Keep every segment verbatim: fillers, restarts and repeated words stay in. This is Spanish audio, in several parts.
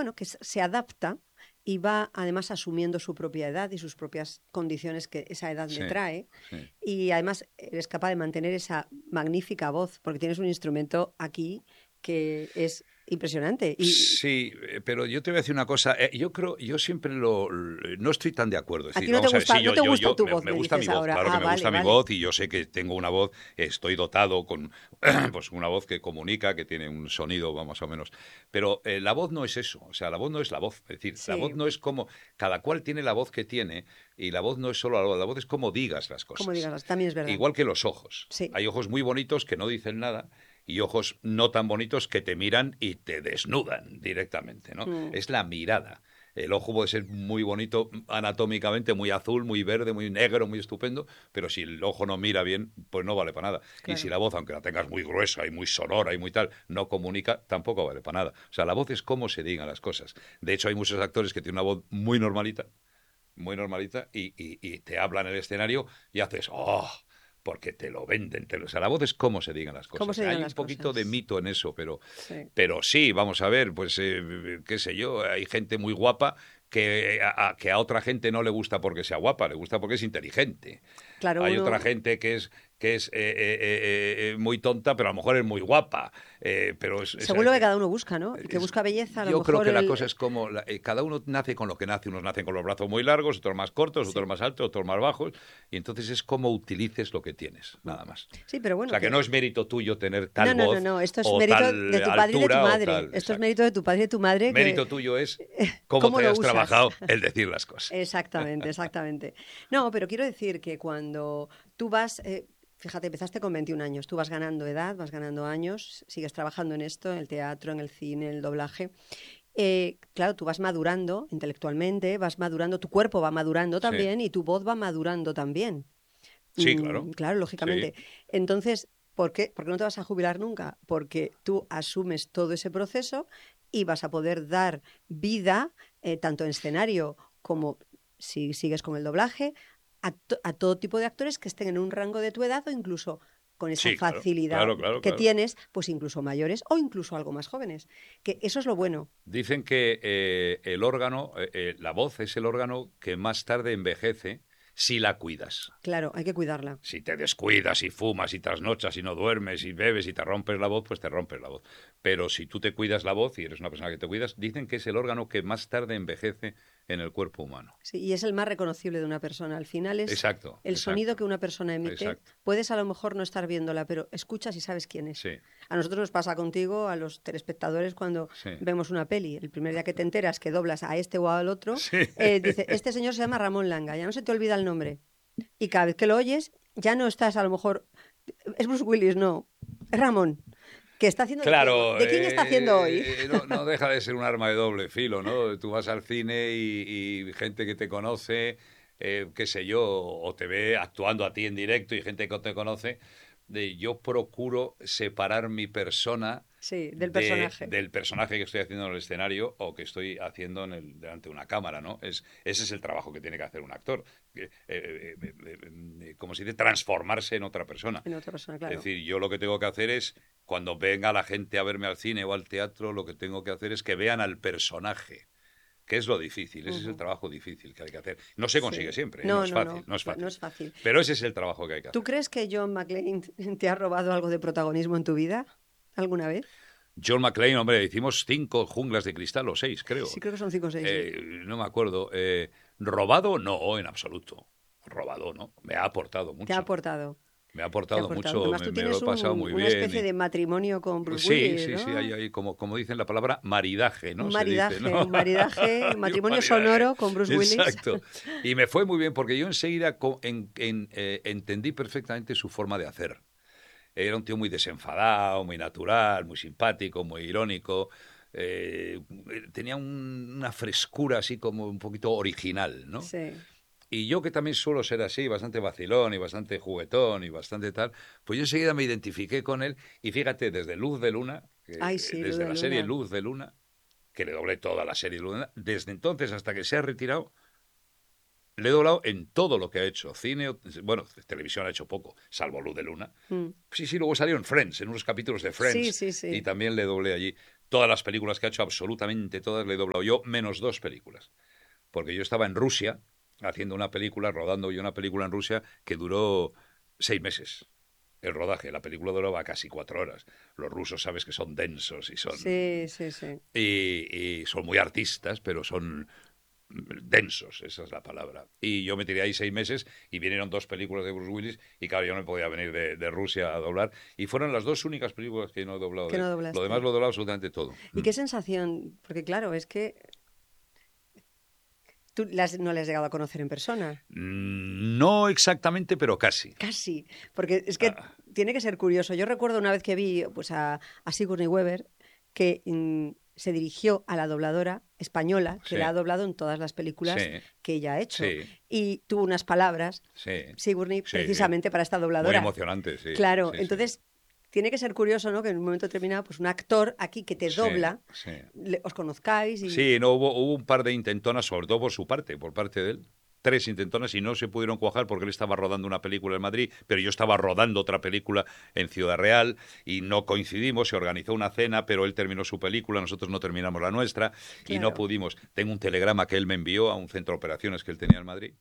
bueno, que se adapta y va además asumiendo su propia edad y sus propias condiciones que esa edad Sí, le trae. sí. Y además eres capaz de mantener esa magnífica voz, porque tienes un instrumento aquí que es impresionante. Y Sí, eh, pero yo te voy a decir una cosa. eh, yo creo, yo siempre lo, lo- no estoy tan de acuerdo. Es a decir, ti no te vamos a ver, gusta, sí, no yo, te yo, gusta yo, tu me, voz, me me gusta mi dices voz, ahora. claro que Ah, me vale, gusta mi vale. voz y yo sé que tengo una voz, estoy dotado con, pues una voz que comunica, que tiene un sonido, más o menos. Pero eh, la voz no es eso, o sea, la voz no es la voz. Es decir, la voz Sí, no es como, cada cual tiene la voz que tiene y la voz no es solo la voz, la voz es como digas las como cosas. digas, también es verdad. Igual que los ojos. Sí, Hay ojos muy bonitos que no dicen nada y ojos no tan bonitos que te miran y te desnudan directamente, ¿no? mm, Es la mirada. El ojo puede ser muy bonito anatómicamente, muy azul, muy verde, muy negro, muy estupendo, pero si el ojo no mira bien, pues no vale para nada. Y si claro. la voz, aunque la tengas muy gruesa y muy sonora y muy tal, no comunica, tampoco vale para nada. O sea, la voz es cómo se digan las cosas. De hecho, hay muchos actores que tienen una voz muy normalita, muy normalita, y, y, y te hablan en el escenario y haces, ¡oh! Porque te lo venden. Te lo... O sea, la voz es cómo se digan las ¿Cómo cosas. se digan Hay un las poquito de cosas? mito en eso, pero, Sí. pero sí, vamos a ver, pues eh, qué sé yo, hay gente muy guapa que a, a- que a otra gente no le gusta porque sea guapa, le gusta porque es inteligente. Claro, Hay otra uno, gente que es que es eh, eh, eh, eh, muy tonta, pero a lo mejor es muy guapa. Eh, pero es, es- según lo que eh, cada uno busca, ¿no? El que es- busca belleza, a lo yo creo mejor que la el... cosa es como la- eh, cada uno nace con lo que nace. Unos nacen con los brazos muy largos, otros más cortos, Sí. otros más altos, otros más bajos. Y entonces es como utilices lo que tienes, Mm. nada más. Sí, pero O bueno, sea, que que... no es mérito tuyo tener No, tal no, no, voz no, esto es o mérito de tal tu padre y de tu altura o madre. tal. Esto es Exacto. mérito de tu padre y de tu madre que... Mérito tuyo es cómo ¿Cómo te lo hayas usas? trabajado el decir las cosas. Exactamente, exactamente. No, pero quiero decir que cuando tú vas, eh, fíjate, empezaste con veintiún años, tú vas ganando edad, vas ganando años, sigues trabajando en esto, en el teatro, en el cine, en el doblaje. Eh, claro, tú vas madurando intelectualmente, vas madurando, tu cuerpo va madurando Sí, también y tu voz va madurando también. sí, Mm, claro. claro, Sí, lógicamente. Entonces, ¿por qué? ¿Por qué no te vas a jubilar nunca? Porque tú asumes todo ese proceso y vas a poder dar vida, eh, tanto en escenario como si sigues con el doblaje, a, to- a todo tipo de actores que estén en un rango de tu edad o incluso con esa sí, claro. facilidad Claro, claro, que claro. tienes, pues incluso mayores o incluso algo más jóvenes. Que eso es lo bueno. Dicen que eh, el órgano, eh, eh, la voz es el órgano que más tarde envejece si la cuidas. Claro, hay que cuidarla. Si te descuidas y fumas y trasnochas y no duermes y bebes y te rompes la voz, pues te rompes la voz. Pero si tú te cuidas la voz y eres una persona que te cuidas, dicen que es el órgano que más tarde envejece en el cuerpo humano. Sí, y es el más reconocible de una persona. Al final es Exacto, el sonido exacto, que una persona emite. exacto. Puedes a lo mejor no estar viéndola, pero escuchas y sabes quién es. Sí, A nosotros nos pasa contigo, a los telespectadores, cuando sí, vemos una peli. El primer día que te enteras que doblas a este o al otro, sí. eh, dice, este señor se llama Ramón Langa, ya no se te olvida el nombre. Y cada vez que lo oyes, ya no estás a lo mejor... Es Bruce Willis, no. Es Ramón. ¿Que está haciendo de quién? Claro, ¿De quién está haciendo hoy? eh, no, no deja de ser un arma de doble filo, ¿no? Tú vas al cine y, y gente que te conoce, eh, qué sé yo, o te ve actuando a ti en directo y gente que te conoce. De, yo procuro separar mi persona Sí, del de, personaje. del personaje que estoy haciendo en el escenario o que estoy haciendo en el, delante de una cámara, ¿no? Es, ese es el trabajo que tiene que hacer un actor. Eh, eh, eh, eh, eh, como si de transformarse en otra persona. En otra persona, Es claro. decir, yo lo que tengo que hacer es, cuando venga la gente a verme al cine o al teatro, lo que tengo que hacer es que vean al personaje, que es lo difícil, ese es el Ujú. trabajo difícil que hay que hacer. No se consigue Sí. siempre, ¿eh? No No, es no, fácil, no, no es cla- no fácil. es fácil. Pero ese es el trabajo que hay que ¿Tú hacer. crees que John McClane te ha robado algo de protagonismo en tu vida alguna vez? John McClane, hombre, hicimos cinco junglas de cristal o seis, Sí, creo. creo que son cinco o seis, sí. Eh, no me acuerdo. Eh, ¿robado? No, en absoluto. Robado, ¿no? Me ha aportado Te ha mucho. aportado, Me ha te ha aportado aportado. mucho, Además, me, tú me lo tienes he pasado un- muy una bien. especie Y, de matrimonio con Bruce sí, Willis, sí, sí, hay, ¿no? hay como, como dicen la palabra maridaje, Un ¿no? Se dice, maridaje, ¿no? un maridaje, un Hay un matrimonio maridaje. sonoro con Bruce Willis. Exacto. Y me fue muy bien porque yo enseguida co- en- en, eh, entendí perfectamente su forma de hacer. Era un tío muy desenfadado, muy natural, muy simpático, muy irónico. eh, tenía un- una frescura así como un poquito original, ¿no? Sí. Y yo que también suelo ser así, bastante vacilón y bastante juguetón y bastante tal, pues yo enseguida me identifiqué con él y fíjate, desde Luz de Luna, que, Ay, sí, Luz desde de la serie Luna. Luz de Luna, que le doblé toda la serie Luz de Luna, desde entonces hasta que se ha retirado, le he doblado en todo lo que ha hecho. Cine, bueno, televisión ha hecho poco, salvo Luz de Luna. Mm. Sí, sí, luego salió en Friends, en unos capítulos de Sí, Friends, sí, y sí. también le doblé allí. Todas las películas que ha hecho, absolutamente todas, le he doblado yo, menos dos películas. Porque yo estaba en Rusia haciendo una película, rodando yo una película en Rusia que duró seis meses. El rodaje, la película duraba casi cuatro horas. Los rusos sabes que son densos y son... Sí, sí, sí. Y, y son muy artistas, pero son densos, esa es la palabra. Y yo me tiré ahí seis meses y vinieron dos películas de Bruce Willis y claro, yo no podía venir de, de Rusia a doblar. Y fueron las dos únicas películas que no he doblado. Que de no él. doblaste. Lo demás lo he doblado absolutamente todo. ¿Y qué sensación? Porque claro, es que tú las, no le has llegado a conocer en persona. No exactamente, pero casi. Casi, porque es que Ah. tiene que ser curioso. Yo recuerdo una vez que vi pues, a, a Sigourney Weaver que mm, se dirigió a la dobladora española, que Sí. la ha doblado en todas las películas Sí. que ella ha hecho. Sí. Y tuvo unas palabras, Sí. Sigourney, Sí. precisamente para esta dobladora. Muy emocionante, sí. Claro, Sí, sí. entonces tiene que ser curioso, ¿no? Que en un momento determinado, pues un actor aquí que te Sí, dobla, sí. le- os conozcáis y... Sí, no, hubo, hubo un par de intentonas, sobre todo por su parte, por parte de él. Tres intentonas y no se pudieron cuajar porque él estaba rodando una película en Madrid, pero yo estaba rodando otra película en Ciudad Real y no coincidimos, se organizó una cena, pero él terminó su película, nosotros no terminamos la nuestra y no Claro. pudimos. Tengo un telegrama que él me envió a un centro de operaciones que él tenía en Madrid,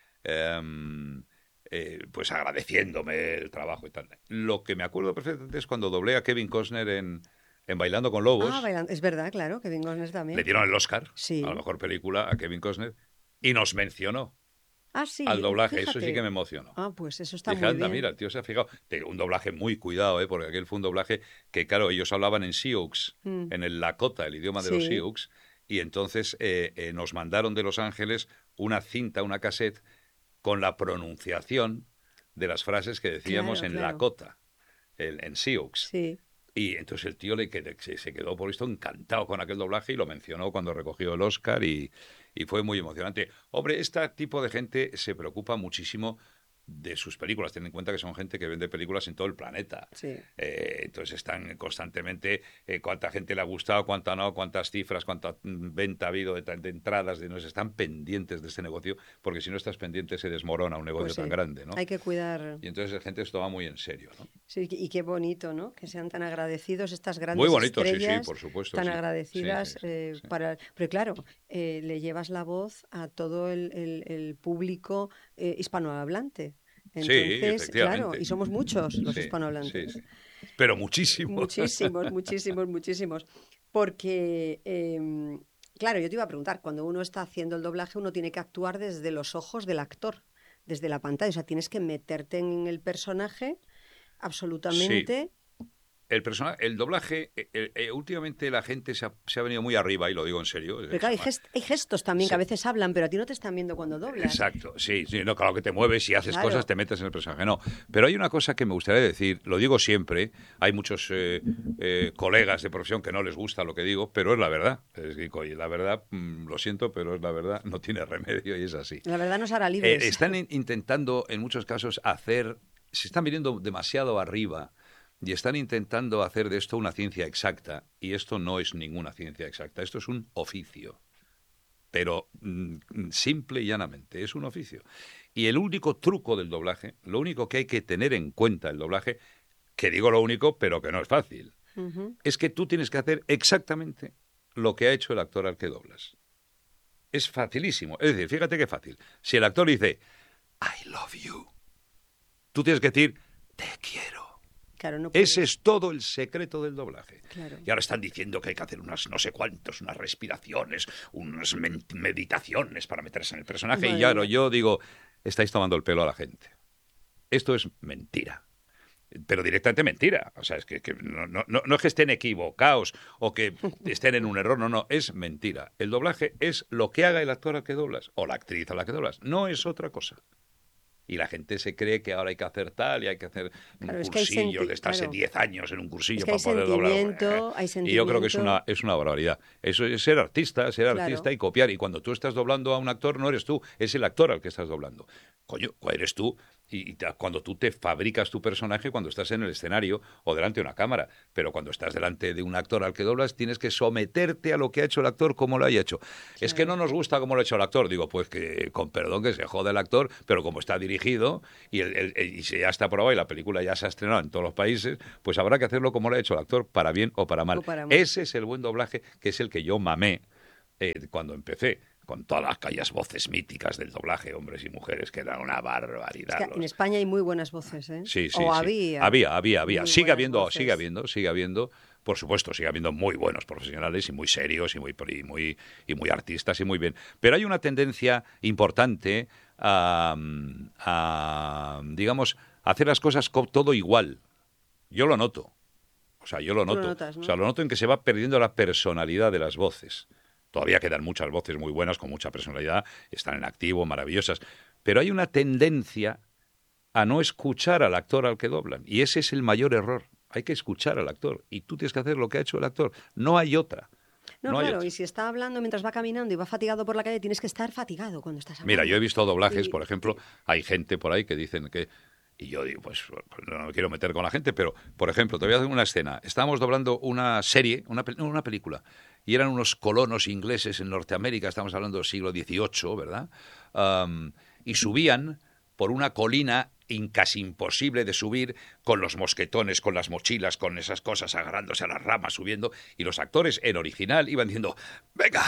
em, eh, pues agradeciéndome el trabajo y tal. Lo que me acuerdo perfectamente es cuando doblé a Kevin Costner en, en Bailando con Lobos. Ah, bailando. Es verdad, claro, Kevin Costner también. Le dieron el Oscar Sí. a la mejor película a Kevin Costner y nos mencionó Ah, sí, al doblaje. Eso fíjate. sí que me emocionó. Ah, pues eso está Dije, muy anda, bien. mira, el tío se ha fijado. Te- Un doblaje muy cuidado, ¿eh? Porque aquel fue un doblaje que, claro, ellos hablaban en Sioux, Mm. en el Lakota, el idioma de los Sí. Sioux, y entonces eh, eh, nos mandaron de Los Ángeles una cinta, una cassette, con la pronunciación de las frases que decíamos Claro, en claro. Lakota, en, en Sioux. Sí. Y entonces el tío le qued- se se quedó por esto encantado con aquel doblaje y lo mencionó cuando recogió el Oscar y, y fue muy emocionante. Hombre, este tipo de gente se preocupa muchísimo de sus películas. Ten en cuenta que son gente que vende películas en todo el planeta. Sí. Eh, entonces están constantemente eh, cuánta gente le ha gustado, cuánta no, cuántas cifras, cuánta mm, venta ha habido de, ta- de entradas, de no sé, están pendientes de este negocio, porque si no estás pendiente se desmorona un negocio Pues sí. tan grande, ¿no? Hay que cuidar. Y entonces la gente se toma muy en serio, ¿no? Sí, y qué bonito, ¿no? Que sean tan agradecidos estas grandes Muy bonito, sí, sí, estrellas, por supuesto. tan sí. agradecidas Sí, sí, sí, eh, sí. para... Pero claro, eh, le llevas la voz a todo el, el- el público eh, hispanohablante. Sí, Entonces, claro, efectivamente. y somos muchos los Sí, hispanohablantes. sí, sí. Pero muchísimo. Muchísimos, muchísimos, muchísimos. Porque, em, claro, yo te iba a preguntar, cuando uno está haciendo el doblaje, uno tiene que actuar desde los ojos del actor, desde la pantalla. O sea, tienes que meterte en el personaje absolutamente. El personaje, el doblaje, eh, eh, eh, últimamente la gente se ha, se ha venido muy arriba, y lo digo en serio. Pero claro, hay, gest- hay gestos también que a Sí. veces hablan, pero a ti no te están viendo cuando doblas. Exacto, sí, sí, no, claro que te mueves y haces Claro. cosas, te metes en el personaje, no. Pero hay una cosa que me gustaría decir, lo digo siempre, hay muchos eh, eh, colegas de profesión que no les gusta lo que digo, pero es la verdad. Es que, oye, la verdad, mm, lo siento, pero es la verdad, no tiene remedio y es así. La verdad nos hará Eh, libres. están in- intentando, en muchos casos, hacer, se están viniendo demasiado arriba y están intentando hacer de esto una ciencia exacta, y esto no es ninguna ciencia exacta, esto es un oficio. Pero mm, simple y llanamente, es un oficio. Y el único truco del doblaje, lo único que hay que tener en cuenta del doblaje, que digo lo único, pero que no es fácil, Ujú. es que tú tienes que hacer exactamente lo que ha hecho el actor al que doblas. Es facilísimo. Es decir, fíjate qué fácil. Si el actor dice, I love you, tú tienes que decir, te quiero. Claro, no puedes. Ese es todo el secreto del doblaje. Claro. Y ahora están diciendo que hay que hacer unas no sé cuántos, unas respiraciones, unas men- meditaciones para meterse en el personaje. Madre y ahora mía. yo digo, estáis tomando el pelo a la gente. Esto es mentira. Pero directamente mentira. O sea, es que, que no, no, no, no es que estén equivocados o que estén en un error, no, no, es mentira. El doblaje es lo que haga el actor al que doblas o la actriz a la que doblas. No es otra cosa. Y la gente se cree que ahora hay que hacer tal y hay que hacer Claro, un es que hay cursillo, senti- de estarse claro. diez años en un cursillo Es que para hay poder doblar. sentimiento, hay Y yo creo que es sentimiento. una, es una barbaridad. Eso es ser artista, ser Claro. artista y copiar. Y cuando tú estás doblando a un actor, no eres tú, es el actor al que estás doblando. Coño, eres tú, Y, y te, cuando tú te fabricas tu personaje cuando estás en el escenario o delante de una cámara, pero cuando estás delante de un actor al que doblas tienes que someterte a lo que ha hecho el actor como lo haya hecho. Claro. Es que no nos gusta cómo lo ha hecho el actor. Digo, pues que con perdón que se joda el actor, pero como está dirigido y, el, el, el, y si ya está probado y la película ya se ha estrenado en todos los países, pues habrá que hacerlo como lo ha hecho el actor, para bien o para mal. O para mal. Ese es el buen doblaje, que es el que yo mamé eh, cuando empecé. Con todas aquellas voces míticas del doblaje, hombres y mujeres, que eran una barbaridad. Es que en España hay muy buenas voces, ¿eh? Sí, sí, o sí. había. Había, había, había. Sigue habiendo, voces. sigue habiendo, sigue habiendo. Por supuesto, sigue habiendo muy buenos profesionales y muy serios y muy, y muy, y muy artistas y muy bien. Pero hay una tendencia importante a, a digamos, a hacer las cosas con todo igual. Yo lo noto. O sea, yo lo noto. Lo notas, ¿no? O sea, lo noto en que se va perdiendo la personalidad de las voces. Todavía quedan muchas voces muy buenas, con mucha personalidad, están en activo, maravillosas. Pero hay una tendencia a no escuchar al actor al que doblan. Y ese es el mayor error. Hay que escuchar al actor. Y tú tienes que hacer lo que ha hecho el actor. No hay otra. No, no claro, hay otra. Y si está hablando mientras va caminando y va fatigado por la calle, tienes que estar fatigado cuando estás hablando. Mira, yo he visto doblajes, y, por ejemplo, y... hay gente por ahí que dicen que... Y yo digo, pues no me quiero meter con la gente, pero, por ejemplo, te voy a hacer una escena. Estábamos doblando una serie, una, una película, y eran unos colonos ingleses en Norteamérica, estamos hablando del siglo dieciocho, ¿verdad? Um, y subían por una colina casi imposible de subir, con los mosquetones, con las mochilas, con esas cosas, agarrándose a las ramas, subiendo, y los actores en original iban diciendo, venga,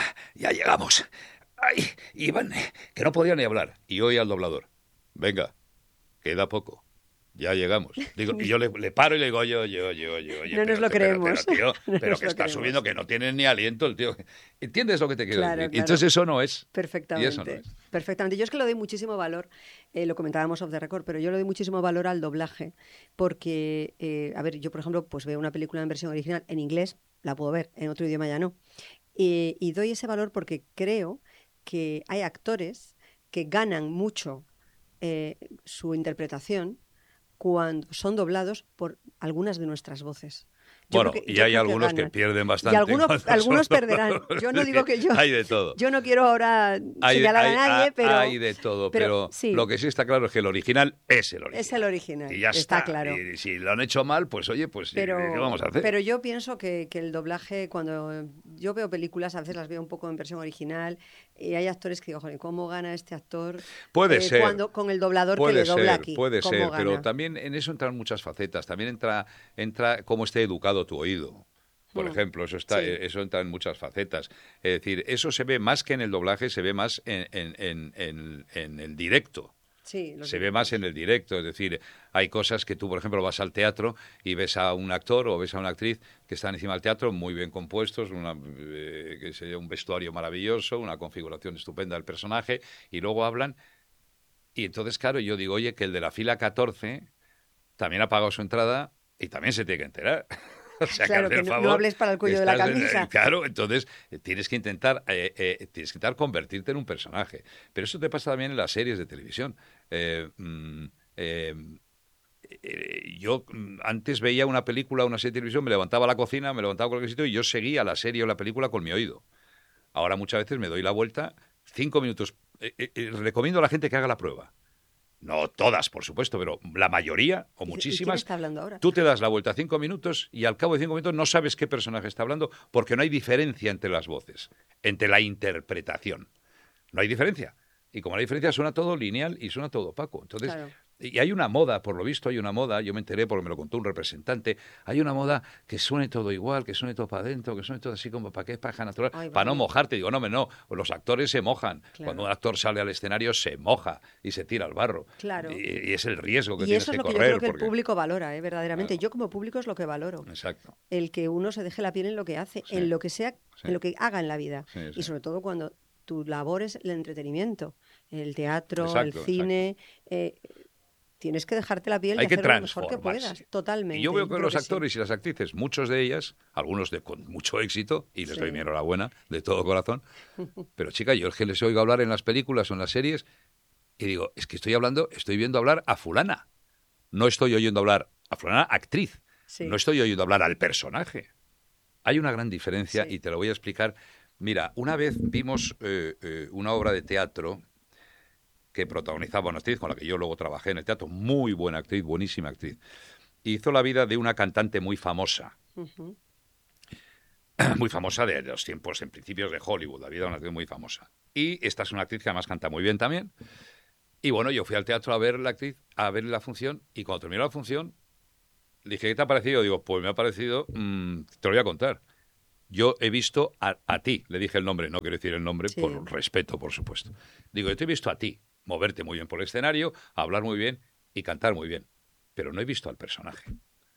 ya llegamos. Ay, iban, que no podían ni hablar. Y oí al doblador, venga, queda poco. Ya llegamos. Digo, y yo le, le paro y le digo, yo, yo, yo, yo, oye, no pero, nos lo pero, creemos. pero, tío, no pero que está creemos. subiendo, que no tiene ni aliento el tío. ¿Entiendes lo que te quiero claro, decir? Claro. Entonces eso no es. Perfectamente. Y eso no es. Perfectamente. Yo es que le doy muchísimo valor, eh, lo comentábamos off the record, pero yo le doy muchísimo valor al doblaje, porque, eh, a ver, yo por ejemplo, pues veo una película en versión original en inglés, la puedo ver, en otro idioma ya no. Eh, y doy ese valor porque creo que hay actores que ganan mucho eh, su interpretación cuando son doblados por algunas de nuestras voces. Yo bueno, que, y hay algunos que, que pierden bastante. Y algunos, algunos perderán. Yo no digo que yo... Hay de todo. Yo no quiero ahora hay, señalar hay, a nadie, hay, pero... Hay de todo, pero, pero sí. Lo que sí está claro es que el original es el original. Es el original, y ya está, está claro. Y si lo han hecho mal, pues oye, pues pero, ¿qué vamos a hacer? Pero yo pienso que, que el doblaje, cuando yo veo películas, a veces las veo un poco en versión original, y hay actores que digo, joder, ¿cómo gana este actor? Puede eh, ser. Cuando, con el doblador puede que le dobla ser, aquí. Puede ser, gana? pero también en eso entran muchas facetas. También entra, entra cómo esté educado tu oído. Por mm. ejemplo, eso está, sí. eso entra en muchas facetas. Es decir, eso se ve más que en el doblaje, se ve más en, en, en, en, en el directo. Sí, se ve más en el directo, es decir, hay cosas que tú, por ejemplo, vas al teatro y ves a un actor o ves a una actriz que están encima del teatro, muy bien compuestos, una, eh, que sea un vestuario maravilloso, una configuración estupenda del personaje, y luego hablan, y entonces, claro, yo digo, oye, que el de la fila catorce también ha pagado su entrada y también se tiene que enterar. O sea, claro, que, que no, favor, no hables para el cuello de la camisa. En, claro, entonces eh, tienes que intentar eh, eh, tienes que intentar convertirte en un personaje. Pero eso te pasa también en las series de televisión. Eh, eh, eh, yo antes veía una película, una serie de televisión, me levantaba a la cocina, me levantaba a cualquier sitio y yo seguía la serie o la película con mi oído. Ahora muchas veces me doy la vuelta, cinco minutos. Eh, eh, recomiendo a la gente que haga la prueba. No todas, por supuesto, pero la mayoría o muchísimas. ¿Y quién está hablando ahora? Tú te das la vuelta cinco minutos y al cabo de cinco minutos no sabes qué personaje está hablando porque no hay diferencia entre las voces, entre la interpretación. No hay diferencia. Y como no hay diferencia, suena todo lineal y suena todo opaco. Entonces, claro. Y hay una moda, por lo visto hay una moda, yo me enteré porque me lo contó un representante, hay una moda que suene todo igual, que suene todo para adentro, que suene todo así como para que es paja natural, Ay, para no mojarte. Digo, no, no, los actores se mojan. Claro. Cuando un actor sale al escenario se moja y se tira al barro. Claro. Y, y es el riesgo que y tienes eso es que lo correr. Que yo creo que porque... el público valora, ¿eh? verdaderamente. Claro. Yo como público es lo que valoro. Exacto. El que uno se deje la piel en lo que hace, sí. en lo que sea, sí. en lo que haga en la vida. Sí, sí. Y sobre todo cuando tu labor es el entretenimiento, el teatro, exacto, el cine... Eh, tienes que dejarte la piel y hay que hacer lo mejor que puedas, totalmente. Y yo veo que los que actores sí. y las actrices, muchos de ellas, algunos de con mucho éxito, y les sí. doy mi enhorabuena de todo corazón, pero chica, yo es que les oigo hablar en las películas o en las series y digo, es que estoy hablando, estoy viendo hablar a fulana, no estoy oyendo hablar a fulana actriz, sí. no estoy oyendo hablar al personaje. Hay una gran diferencia sí. y te lo voy a explicar. Mira, una vez vimos eh, eh, una obra de teatro que protagonizaba una actriz con la que yo luego trabajé en el teatro, muy buena actriz, buenísima actriz. Hizo la vida de una cantante muy famosa, Ujú. muy famosa de los tiempos, en principios de Hollywood, la vida de una actriz muy famosa. Y esta es una actriz que además canta muy bien también. Y bueno, yo fui al teatro a ver la actriz, a ver la función, y cuando terminó la función, le dije, ¿qué te ha parecido? Digo, pues me ha parecido, mmm, te lo voy a contar. Yo he visto a, a ti, le dije el nombre, no quiero decir el nombre, Sí. por respeto, por supuesto. Digo, yo te he visto a ti, moverte muy bien por el escenario, hablar muy bien y cantar muy bien, pero no he visto al personaje.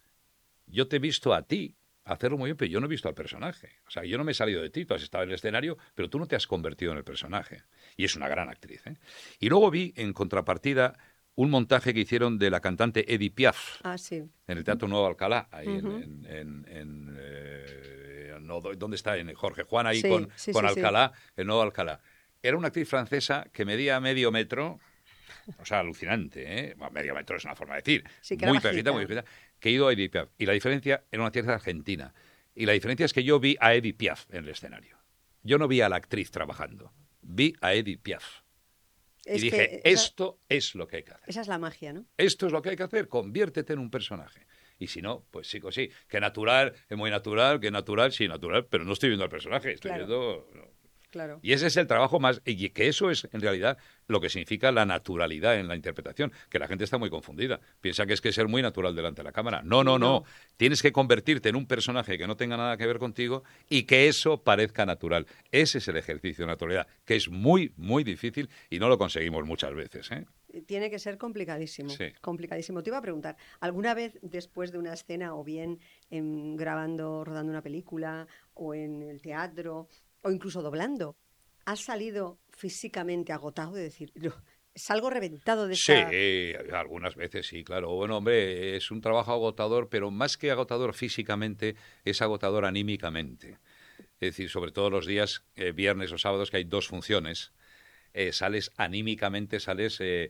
Yo te he visto a ti hacerlo muy bien, pero yo no he visto al personaje. O sea, yo no me he salido de ti, tú has estado en el escenario, pero tú no te has convertido en el personaje. Y es una gran actriz, ¿eh? Y luego vi, en contrapartida, un montaje que hicieron de la cantante Edith Piaf Ah, sí. en el Teatro Nuevo Alcalá, ahí Ujú. en... en, en, en eh, no, ¿dónde está? En Jorge Juan, ahí Sí, con, sí, con sí, sí. Alcalá, el Nuevo Alcalá. Era una actriz francesa que medía medio metro, o sea, alucinante, ¿eh? Bueno, medio metro es una forma de decir, Sí, que era muy bajita, bajita. muy bajita, que he ido a Edith Piaf. Y la diferencia era una actriz argentina. Y la diferencia es que yo vi a Edith Piaf en el escenario. Yo no vi a la actriz trabajando, vi a Edith Piaf. Es y dije, que esa, esto es lo que hay que hacer. esa es la magia, ¿no? Esto es lo que hay que hacer, conviértete en un personaje. Y si no, pues sí, pues sí, que natural, es muy natural, que natural, sí, natural, pero no estoy viendo al personaje, estoy Claro. viendo... no. Claro. Y ese es el trabajo más... Y que eso es, en realidad, lo que significa la naturalidad en la interpretación, que la gente está muy confundida. Piensa que es que ser muy natural delante de la cámara. No, no, no. No. Tienes que convertirte en un personaje que no tenga nada que ver contigo y que eso parezca natural. Ese es el ejercicio de naturalidad, que es muy, muy difícil y no lo conseguimos muchas veces, ¿eh? Tiene que ser complicadísimo, Sí. complicadísimo. Te iba a preguntar, ¿alguna vez después de una escena o bien en, grabando, rodando una película o en el teatro o incluso doblando, has salido físicamente agotado de decir, "No, salgo reventado de Sí, esta..." algunas veces sí, claro. Bueno, hombre, es un trabajo agotador, pero más que agotador físicamente, es agotador anímicamente. Es decir, sobre todo los días, eh, viernes o sábados, que hay dos funciones, eh, sales anímicamente, sales eh,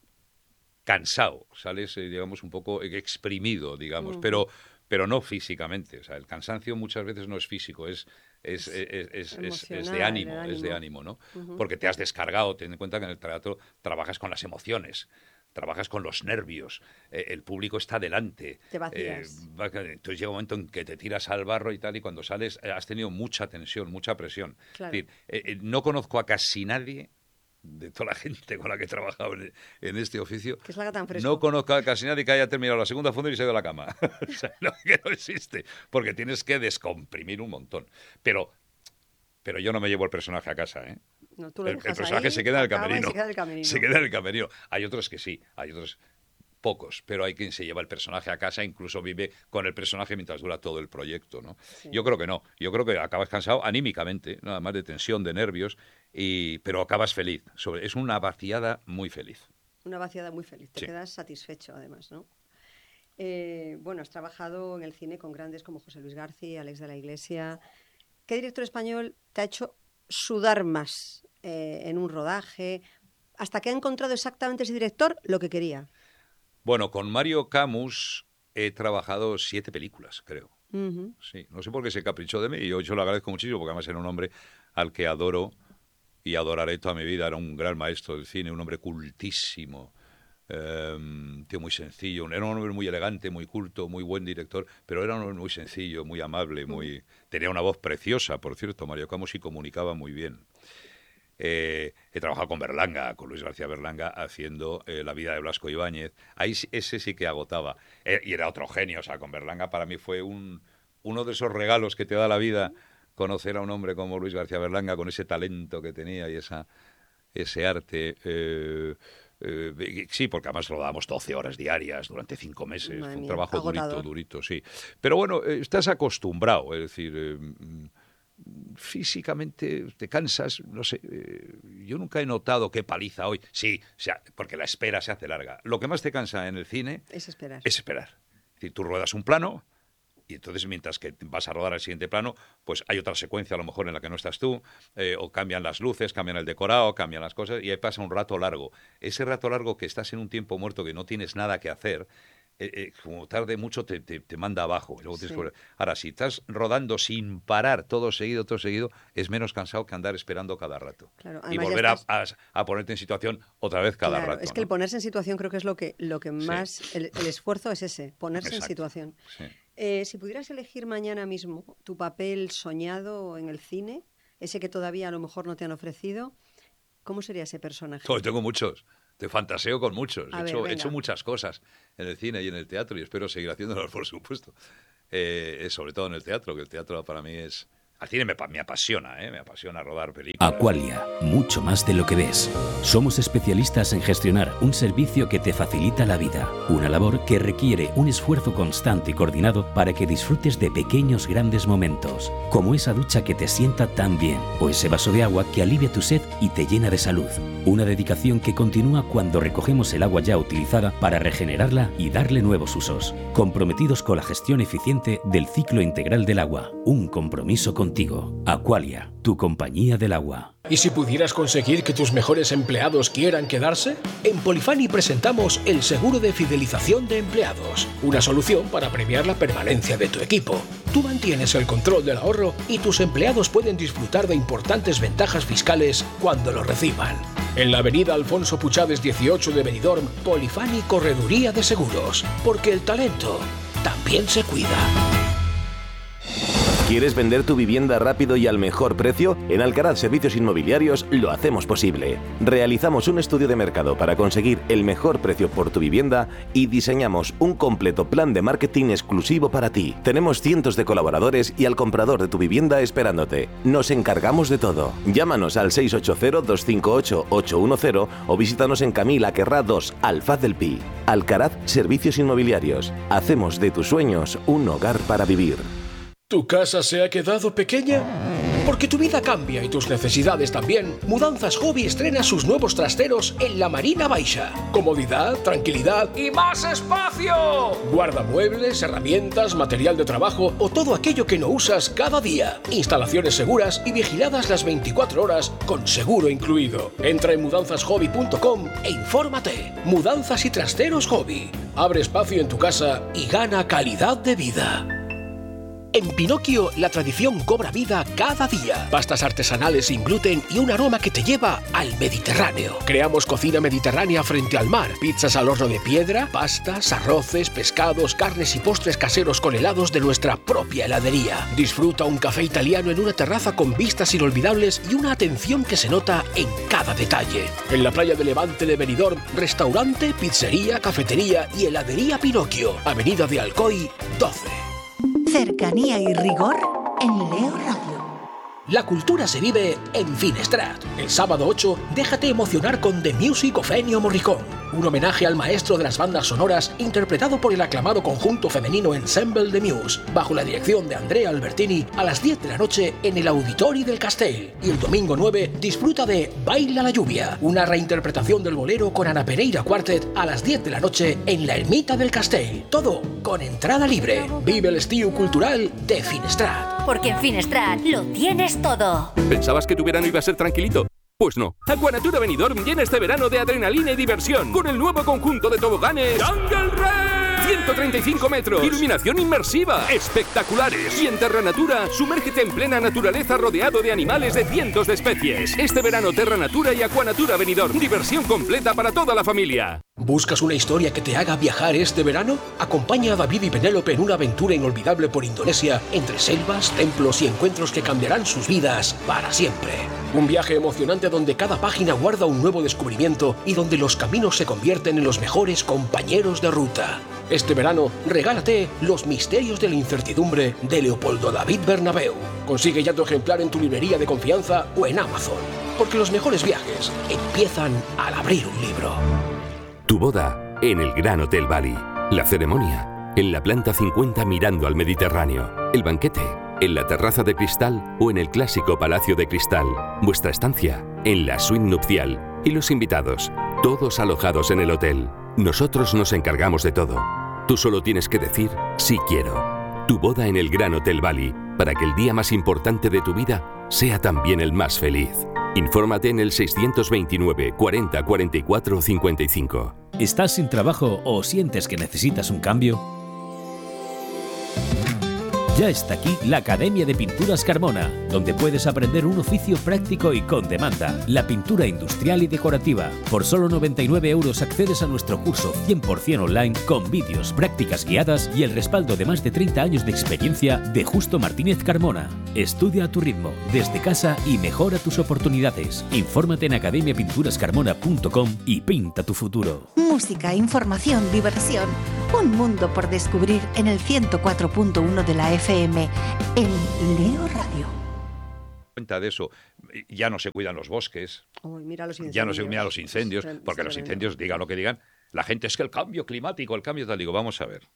cansado, sales, eh, digamos, un poco exprimido, digamos, Ujú. pero, pero no físicamente. O sea, el cansancio muchas veces no es físico, es, es, Es es, es, es- es de emocional, ánimo, el es de ánimo. ánimo, ¿no? Ujú. Porque te has descargado, ten en cuenta que en el teatro trabajas con las emociones, trabajas con los nervios, eh, el público está delante. Te eh, vacías. va- entonces llega un momento en que te tiras al barro y tal, y cuando sales eh, has tenido mucha tensión, mucha presión. Claro. Es decir, eh, eh, no conozco a casi nadie de toda la gente con la que he trabajado en, en este oficio, Que salga tan no fresco. conozco a casi nadie que haya terminado la segunda función y se ha ido a la cama. O sea, no, que no existe, porque tienes que descomprimir un montón. Pero, pero yo no me llevo el personaje a casa, ¿eh? No, tú lo El, el dejas personaje ahí, se queda en el acaba y camerino. se queda en el camerino. Se queda en el camerino. Hay otros que sí, hay otros pocos, pero hay quien se lleva el personaje a casa, incluso vive con el personaje mientras dura todo el proyecto, ¿no? Sí. Yo creo que no. Yo creo que acabas cansado anímicamente, nada más de tensión, de nervios, y, pero acabas feliz. Sobre, es una vaciada muy feliz. Una vaciada muy feliz. Te Sí. quedas satisfecho, además, ¿no? Eh, bueno, has trabajado en el cine con grandes como José Luis García, Alex de la Iglesia. ¿Qué director español te ha hecho sudar más eh, en un rodaje? Hasta que ha encontrado exactamente ese director lo que quería. Bueno, con Mario Camus he trabajado siete películas, creo. Ujú. Sí, no sé por qué se caprichó de mí y yo, yo lo agradezco muchísimo porque además era un hombre al que adoro y adoraré toda mi vida. Era un gran maestro del cine, un hombre cultísimo, eh, un tío muy sencillo. Era un hombre muy elegante, muy culto, muy buen director, pero era un hombre muy sencillo, muy amable, muy tenía una voz preciosa, por cierto, Mario Camus, y comunicaba muy bien. Eh, he trabajado con Berlanga, con Luis García Berlanga, haciendo eh, La vida de Blasco Ibáñez. Ahí sí- ese sí que agotaba. Eh, y era otro genio, o sea, con Berlanga para mí fue un, uno de esos regalos que te da la vida, conocer a un hombre como Luis García Berlanga, con ese talento que tenía y esa, ese arte. Eh, eh, sí, porque además lo dábamos doce horas diarias durante cinco meses. Madre Fue un mía, trabajo durito, agotador. durito, sí. Pero bueno, eh, estás acostumbrado, es decir... eh, mm, físicamente te cansas, no sé, eh, yo nunca he notado qué paliza hoy. Sí, o sea, porque la espera se hace larga. Lo que más te cansa en el cine Es esperar. es esperar. Es decir, tú ruedas un plano y entonces mientras que vas a rodar el siguiente plano, pues hay otra secuencia a lo mejor en la que no estás tú, eh, o cambian las luces, cambian el decorado, cambian las cosas y ahí pasa un rato largo. Ese rato largo que estás en un tiempo muerto que no tienes nada que hacer, eh, eh, como tarde mucho te, te, te manda abajo. Y luego Sí. tienes que... Ahora, si estás rodando sin parar, todo seguido, todo seguido, es menos cansado que andar esperando cada rato. Claro, Y además ya volver a, estás- a, a ponerte en situación otra vez cada Claro, rato. es que ¿no? el ponerse en situación creo que es lo que, lo que Sí. más, el, el esfuerzo es ese, ponerse en Exacto. situación. Sí. Eh, si pudieras elegir mañana mismo tu papel soñado en el cine, ese que todavía a lo mejor no te han ofrecido, ¿cómo sería ese personaje? Oh, tengo muchos. Te fantaseo con muchos. A He, ver, hecho, he venga. hecho muchas cosas en el cine y en el teatro y espero seguir haciéndolas, por supuesto. Eh, eh, sobre todo en el teatro, que el teatro para mí es... Al cine me, pa- me apasiona, ¿eh? Me apasiona rodar películas. Aqualia, mucho más de lo que ves. Somos especialistas en gestionar un servicio que te facilita la vida, una labor que requiere un esfuerzo constante y coordinado para que disfrutes de pequeños grandes momentos, como esa ducha que te sienta tan bien, o ese vaso de agua que alivia tu sed y te llena de salud. Una dedicación que continúa cuando recogemos el agua ya utilizada para regenerarla y darle nuevos usos, comprometidos con la gestión eficiente del ciclo integral del agua, un compromiso contigo. Aqualia, tu compañía del agua. ¿Y si pudieras conseguir que tus mejores empleados quieran quedarse? En Polifani presentamos el seguro de fidelización de empleados, una solución para premiar la permanencia de tu equipo. Tú mantienes el control del ahorro y tus empleados pueden disfrutar de importantes ventajas fiscales cuando lo reciban. En la avenida Alfonso Puchades dieciocho de Benidorm, Polifani Correduría de Seguros, porque el talento también se cuida. ¿Quieres vender tu vivienda rápido y al mejor precio? En Alcaraz Servicios Inmobiliarios lo hacemos posible. Realizamos un estudio de mercado para conseguir el mejor precio por tu vivienda y diseñamos un completo plan de marketing exclusivo para ti. Tenemos cientos de colaboradores y al comprador de tu vivienda esperándote. Nos encargamos de todo. Llámanos al seis ocho cero, dos cinco ocho, ocho uno cero o visítanos en Camila Querrá dos, Alfaz del Pi. Alcaraz Servicios Inmobiliarios. Hacemos de tus sueños un hogar para vivir. ¿Tu casa se ha quedado pequeña? Porque tu vida cambia y tus necesidades también. Mudanzas Hobby estrena sus nuevos trasteros en la Marina Baixa. Comodidad, tranquilidad y más espacio. Guardamuebles, herramientas, material de trabajo o todo aquello que no usas cada día. Instalaciones seguras y vigiladas las veinticuatro horas con seguro incluido. Entra en mudanzas hobby punto com e infórmate. Mudanzas y trasteros Hobby. Abre espacio en tu casa y gana calidad de vida. En Pinocchio, la tradición cobra vida cada día. Pastas artesanales sin gluten y un aroma que te lleva al Mediterráneo. Creamos cocina mediterránea frente al mar. Pizzas al horno de piedra, pastas, arroces, pescados, carnes y postres caseros con helados de nuestra propia heladería. Disfruta un café italiano en una terraza con vistas inolvidables y una atención que se nota en cada detalle. En la playa de Levante de Benidorm, restaurante, pizzería, cafetería y heladería Pinocchio. Avenida de Alcoy, doce. Cercanía y rigor en Leo Radio. La cultura se vive en Finestrat. El sábado ocho, déjate emocionar con The Music of Ennio Morricone, un homenaje al maestro de las bandas sonoras interpretado por el aclamado conjunto femenino Ensemble de Muse, bajo la dirección de Andrea Albertini, a las diez de la noche en el Auditori del Castell. Y el domingo nueve, disfruta de Baila la lluvia, una reinterpretación del bolero con Ana Pereira Quartet a las diez de la noche en la Ermita del Castell. Todo con entrada libre. Vive el estilo cultural de Finestrat. Porque en Finestrat lo tienes todo. ¿Pensabas que tu verano iba a ser tranquilito? Pues no. Aquanatura Benidorm llena este verano de adrenalina y diversión con el nuevo conjunto de toboganes Jungle Race. ciento treinta y cinco metros. Iluminación inmersiva. Espectaculares. Y en Terra Natura, sumérgete en plena naturaleza rodeado de animales de cientos de especies. Este verano Terra Natura y Aquanatura Benidorm. Diversión completa para toda la familia. ¿Buscas una historia que te haga viajar este verano? Acompaña a David y Penélope en una aventura inolvidable por Indonesia, entre selvas, templos y encuentros que cambiarán sus vidas para siempre. Un viaje emocionante donde cada página guarda un nuevo descubrimiento y donde los caminos se convierten en los mejores compañeros de ruta. Este verano, regálate Los misterios de la incertidumbre de Leopoldo David Bernabeu. Consigue ya tu ejemplar en tu librería de confianza o en Amazon. Porque los mejores viajes empiezan al abrir un libro. Tu boda en el Gran Hotel Bali. La ceremonia en la planta cincuenta mirando al Mediterráneo. El banquete en la terraza de cristal o en el clásico Palacio de Cristal. Vuestra estancia en la suite nupcial. Y los invitados, todos alojados en el hotel. Nosotros nos encargamos de todo. Tú solo tienes que decir sí quiero. Tu boda en el Gran Hotel Bali, para que el día más importante de tu vida sea también el más feliz. Infórmate en el seiscientos veintinueve, cuarenta, cuarenta y cuatro, cincuenta y cinco. ¿Estás sin trabajo o sientes que necesitas un cambio? Ya está aquí la Academia de Pinturas Carmona, donde puedes aprender un oficio práctico y con demanda, la pintura industrial y decorativa. Por solo noventa y nueve euros accedes a nuestro curso cien por ciento online con vídeos, prácticas guiadas y el respaldo de más de treinta años de experiencia de Justo Martínez Carmona. Estudia a tu ritmo, desde casa y mejora tus oportunidades. Infórmate en academia pinturas carmona punto com y pinta tu futuro. Música, información, diversión. Un mundo por descubrir en el ciento cuatro punto uno de la F M, en Leo Radio. Cuenta de eso, ya no se cuidan los bosques, Uy, mira los ya no se cuidan los incendios, Es porque los tremendo. incendios, digan lo que digan, la gente es que el cambio climático, el cambio tal, digo, vamos a ver.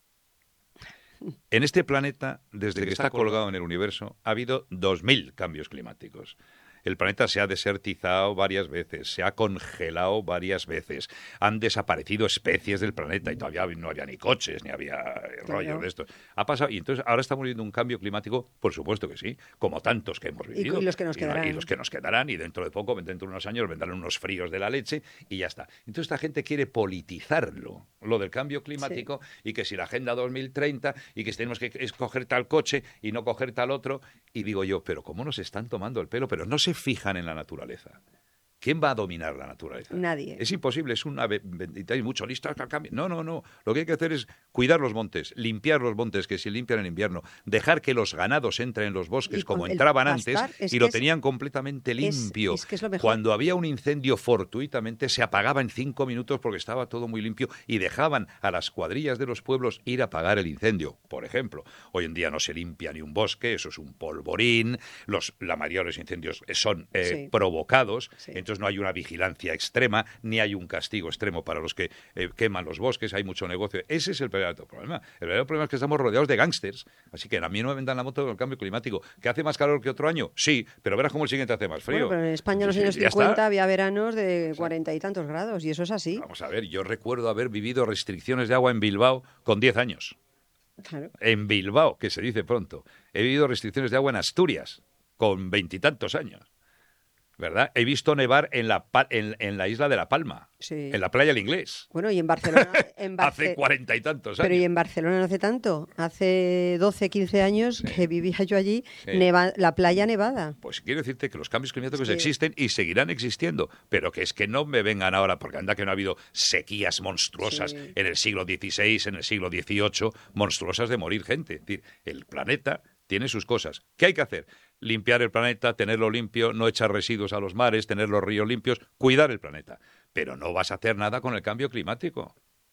En este planeta, desde que está colgado en el universo, ha habido dos mil cambios climáticos. El planeta se ha desertizado varias veces, se ha congelado varias veces, han desaparecido especies del planeta y todavía no había ni coches, ni había rollos de esto. Ha pasado, y entonces ahora estamos viviendo un cambio climático, por supuesto que sí, como tantos que hemos vivido. Y los que nos y, quedarán. y los que nos quedarán, y dentro de poco, dentro de unos años, vendrán unos fríos de la leche y ya está. Entonces esta gente quiere politizarlo, lo del cambio climático, sí. Y que si la Agenda dos mil treinta, y que tenemos que escoger tal coche y no coger tal otro, y digo yo, pero ¿cómo nos están tomando el pelo? Pero no se fijan en la naturaleza. ¿Quién va a dominar la naturaleza? Nadie. Es imposible, es una bendita y mucho listo al cambio. No, no, no. Lo que hay que hacer es cuidar los montes, limpiar los montes que se limpian en invierno, dejar que los ganados entren en los bosques como entraban antes y lo tenían completamente limpio. Es, es que es lo mejor. Cuando había un incendio fortuitamente se apagaba en cinco minutos porque estaba todo muy limpio y dejaban a las cuadrillas de los pueblos ir a apagar el incendio. Por ejemplo, hoy en día no se limpia ni un bosque, eso es un polvorín, los, la mayoría de los incendios son eh, sí. provocados, sí. Entonces no hay una vigilancia extrema, ni hay un castigo extremo para los que eh, queman los bosques, hay mucho negocio. Ese es el verdadero problema. El verdadero problema es que estamos rodeados de gángsters. Así que a mí no me vendan la moto del cambio climático. ¿Que hace más calor que otro año? Sí, pero verás cómo el siguiente hace más frío. Bueno, pero en España en los Sí, años sí, ya cincuenta está. había veranos de cuarenta y tantos grados, y eso es así. Vamos a ver, yo recuerdo haber vivido restricciones de agua en Bilbao con diez años. Claro. En Bilbao, que se dice pronto. He vivido restricciones de agua en Asturias con veintitantos años. ¿Verdad? He visto nevar en la, en, en la isla de La Palma, sí. En la playa del Inglés. Bueno, y en Barcelona... En Barce... hace cuarenta y tantos años. Pero y en Barcelona no hace tanto. Hace doce, quince años sí. que vivía yo allí, sí. neva... la playa nevada. Pues quiero decirte que los cambios climáticos sí. existen y seguirán existiendo, pero que es que no me vengan ahora, porque anda que no ha habido sequías monstruosas sí. en el siglo dieciséis, en el siglo dieciocho, monstruosas de morir gente. Es decir, el planeta tiene sus cosas. ¿Qué hay que hacer? Limpiar el planeta, tenerlo limpio, no echar residuos a los mares, tener los ríos limpios, cuidar el planeta. Pero no vas a hacer nada con el cambio climático.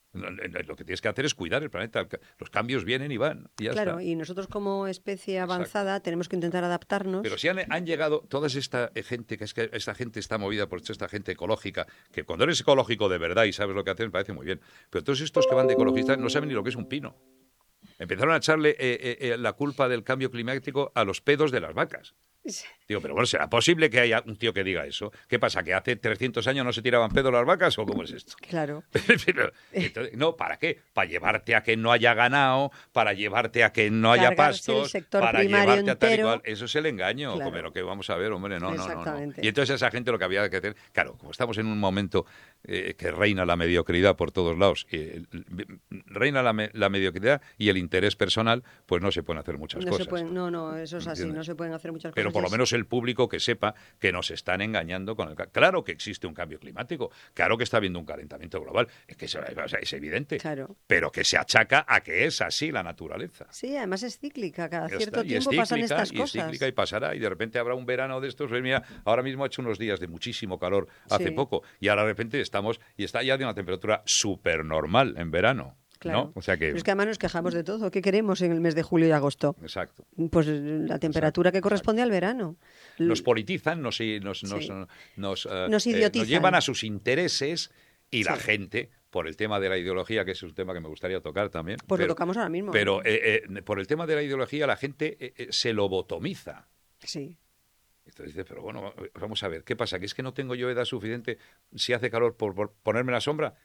Lo que tienes que hacer es cuidar el planeta. Los cambios vienen y van. Y ya claro, está. Y nosotros como especie avanzada Exacto. tenemos que intentar adaptarnos. Pero si han, han llegado toda esta gente, que es que esta gente está movida por esta gente ecológica, que cuando eres ecológico de verdad y sabes lo que haces, me parece muy bien. Pero todos estos que van de ecologistas no saben ni lo que es un pino. Empezaron a echarle eh, eh, eh, la culpa del cambio climático a los pedos de las vacas. Digo, pero bueno, ¿será posible que haya un tío que diga eso? ¿Qué pasa, que hace trescientos años no se tiraban pedos las vacas o cómo es esto? Claro. Pero, entonces, no, ¿para qué? Para llevarte a que no haya ganado, para llevarte a que no haya Cargarse pastos, el sector para primario llevarte a tal y entero. cual. Eso es el engaño, Claro. pero que vamos a ver, hombre, no, no, no, no. Exactamente. Y entonces esa gente lo que había que hacer, claro, como estamos en un momento eh, que reina la mediocridad por todos lados, eh, reina la, me, la mediocridad y el interés personal, pues no se pueden hacer muchas no cosas. Se pueden, no, no, eso es así, ¿Entiendes? no se pueden hacer muchas cosas. Pero por lo menos el público que sepa que nos están engañando con el... Claro que existe un cambio climático, claro que está habiendo un calentamiento global, es que es, es evidente, claro. pero que se achaca a que es así la naturaleza. Sí, además es cíclica, cada Ya cierto está, tiempo cíclica, pasan estas y cosas. Es cíclica y pasará, y de repente habrá un verano de estos. Mira, ahora mismo ha hecho unos días de muchísimo calor hace sí. poco, y ahora de repente estamos, y está ya de una temperatura súper normal en verano. Claro. ¿No? O sea que... Pero es que además nos quejamos de todo. ¿Qué queremos en el mes de julio y agosto? Exacto. Pues la temperatura Exacto. que corresponde Exacto. al verano. Nos politizan, nos, nos, sí. nos, nos, uh, nos eh, idiotizan. nos llevan a sus intereses y sí. la gente, por el tema de la ideología, que es un tema que me gustaría tocar también. Pues pero, lo tocamos ahora mismo. Pero eh, eh, por el tema de la ideología, la gente eh, eh, se lobotomiza. Sí. Entonces dice, pero bueno, vamos a ver, ¿qué pasa? ¿Que es que no tengo yo edad suficiente si hace calor por, por ponerme la sombra?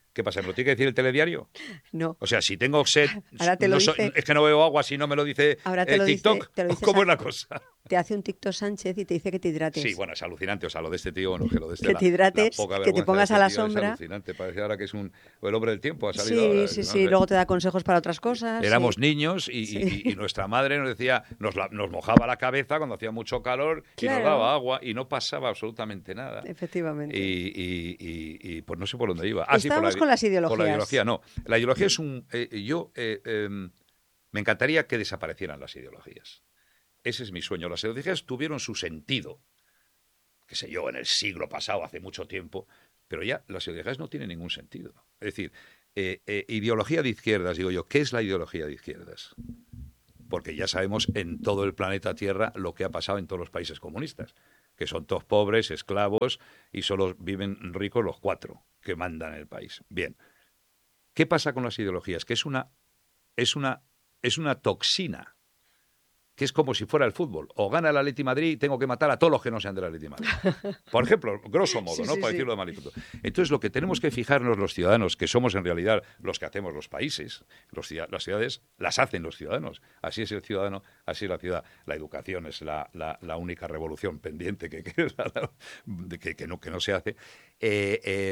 ¿Qué pasa? ¿Me lo tiene que decir el telediario? No. O sea, si tengo sed, Ahora te lo no so- dice- es que no bebo agua si no me lo dice Ahora te eh, lo dice- TikTok. te lo dice ¿Cómo Sa- es la cosa? Te hace un TikTok Sánchez y te dice que te hidrates. Sí, bueno, es alucinante. O sea, lo de este tío, bueno, que lo de este... Que la- te hidrates, la poca que te vergüenza pongas de a la este tío sombra. Es alucinante. Parece ahora que es un, el hombre del tiempo. Ha salido Sí, ahora, sí, no sí. sé. Luego te da consejos para otras cosas. Éramos sí. niños y, y- Sí. y- y nuestra madre nos decía, nos, la- nos mojaba la cabeza cuando hacía mucho calor y Claro. nos daba agua y no pasaba absolutamente nada. Efectivamente. Y, y- y- y, pues no sé por dónde iba. Ah, sí, por Estábamos la, con las por la ideologías. ideología, no. La ideología es un... eh, yo eh, eh, me encantaría que desaparecieran las ideologías. Ese es mi sueño. Las ideologías tuvieron su sentido, qué sé yo, en el siglo pasado, hace mucho tiempo, pero ya las ideologías no tienen ningún sentido. Es decir, eh, eh, ideología de izquierdas, digo yo, ¿qué es la ideología de izquierdas? Porque ya sabemos en todo el planeta Tierra lo que ha pasado en todos los países comunistas, que son todos pobres, esclavos, y solo viven ricos los cuatro que mandan el país. Bien, ¿qué pasa con las ideologías? Que es una, es una, es una toxina, que es como si fuera el fútbol. O gana el Atleti Madrid y tengo que matar a todos los que no sean del Atleti Madrid. Por ejemplo, grosso modo, Sí, ¿no? sí, Para sí. decirlo de mal y pronto. Entonces, lo que tenemos que fijarnos los ciudadanos, que somos en realidad los que hacemos los países, los, ciudad- las ciudades las hacen los ciudadanos. Así es el ciudadano, así es la ciudad. La educación es la, la- la única revolución pendiente que, que, de que- que no, que no se hace. Eh, eh,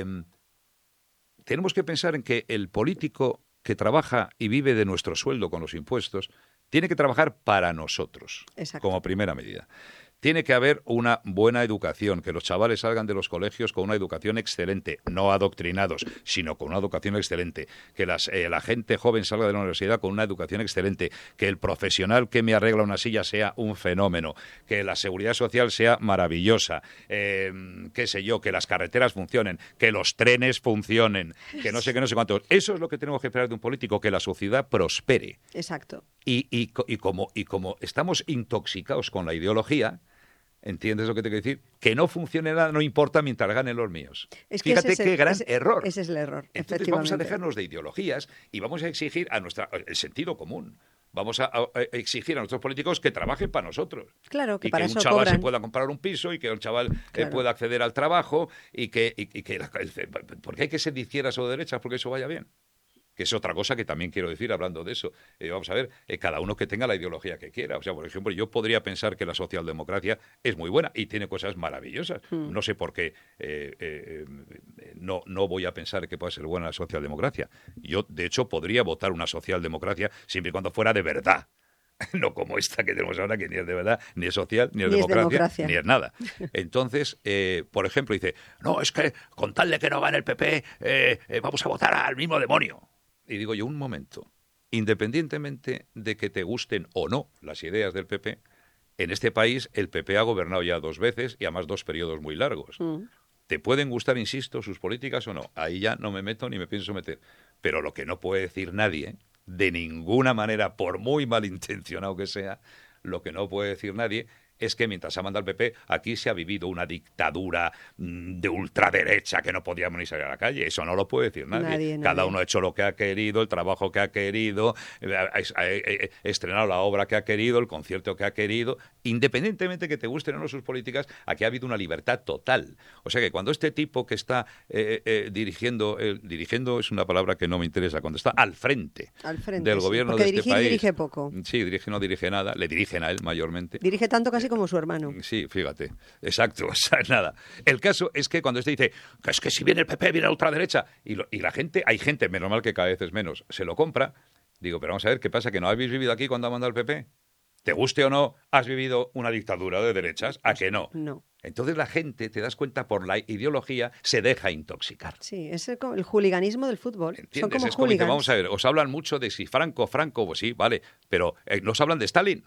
tenemos que pensar en que el político que trabaja y vive de nuestro sueldo con los impuestos tiene que trabajar para nosotros, Exacto. como primera medida. Tiene que haber una buena educación, que los chavales salgan de los colegios con una educación excelente, no adoctrinados, sino con una educación excelente. Que las, eh, la gente joven salga de la universidad con una educación excelente. Que el profesional que me arregla una silla sea un fenómeno. Que la seguridad social sea maravillosa. Eh, qué sé yo, que las carreteras funcionen. Que los trenes funcionen. Que no sé qué, no sé cuántos. Eso es lo que tenemos que esperar de un político, que la sociedad prospere. Exacto. Y, y, co- y como, y como estamos intoxicados con la ideología, ¿entiendes lo que te quiero decir? Que no funcione nada, no importa mientras ganen los míos. Es que Fíjate ese es qué el- gran ese- error. Ese es el error, Entonces vamos a efectivamente. dejarnos de ideologías y vamos a exigir a nuestra el sentido común. Vamos a, a- a exigir a nuestros políticos que trabajen para nosotros. Claro, que y para que un eso chaval cobran. se pueda comprar un piso y que un chaval eh, Claro. pueda acceder al trabajo y que, y, y que la- porque hay que ser de izquierdas o de derechas porque eso vaya bien. Que es otra cosa que también quiero decir hablando de eso. Eh, vamos a ver, eh, cada uno que tenga la ideología que quiera. O sea, por ejemplo, yo podría pensar que la socialdemocracia es muy buena y tiene cosas maravillosas. Mm. No sé por qué eh, eh, eh, no, no voy a pensar que pueda ser buena la socialdemocracia. Yo, de hecho, podría votar una socialdemocracia siempre y cuando fuera de verdad. No como esta que tenemos ahora, que ni es de verdad, ni es social, ni es, Ni es democracia, democracia. ni es nada. Entonces, eh, por ejemplo, dice, no, es que con tal de que no gane el P P, eh, eh, vamos a votar al mismo demonio. Y digo yo, un momento, independientemente de que te gusten o no las ideas del P P, en este país el P P ha gobernado ya dos veces y además dos periodos muy largos. Mm. ¿Te pueden gustar, insisto, sus políticas o no? Ahí ya no me meto ni me pienso meter. Pero lo que no puede decir nadie, de ninguna manera, por muy malintencionado que sea, lo que no puede decir nadie es que mientras ha mandado el P P, aquí se ha vivido una dictadura mm, de ultraderecha que no podíamos ni salir a la calle. Eso no lo puede decir nadie. Nadie, Cada nadie. uno ha hecho lo que ha querido, el trabajo que ha querido, eh, ha, ha- ha- ha estrenado la obra que ha querido, el concierto que ha querido. Independientemente que te gusten o no sus políticas, aquí ha habido una libertad total. O sea que cuando este tipo que está eh, eh, dirigiendo, eh, dirigiendo es una palabra que no me interesa, cuando está al frente, Al frente, del sí, gobierno porque de este dirigir país. dirige poco. Sí, dirige, no dirige nada, le dirigen a él mayormente. Dirige tanto casi como su hermano. Sí, fíjate. Exacto, o sea, nada. El caso es que cuando este dice que es que si viene el P P, viene la ultraderecha, y, lo- y la gente, hay gente, menos mal que cada vez es menos, se lo compra, digo, pero vamos a ver, ¿qué pasa? ¿Que no habéis vivido aquí cuando ha mandado el P P? ¿Te guste o no, has vivido una dictadura de derechas? ¿A que no? No. Entonces la gente, te das cuenta, por la ideología, se deja intoxicar. Sí, es el, el hooliganismo del fútbol. Son ¿Entiendes? como Es como dice, hooligans. vamos a ver, os hablan mucho de si Franco, Franco, pues sí, vale, pero eh, nos hablan de Stalin.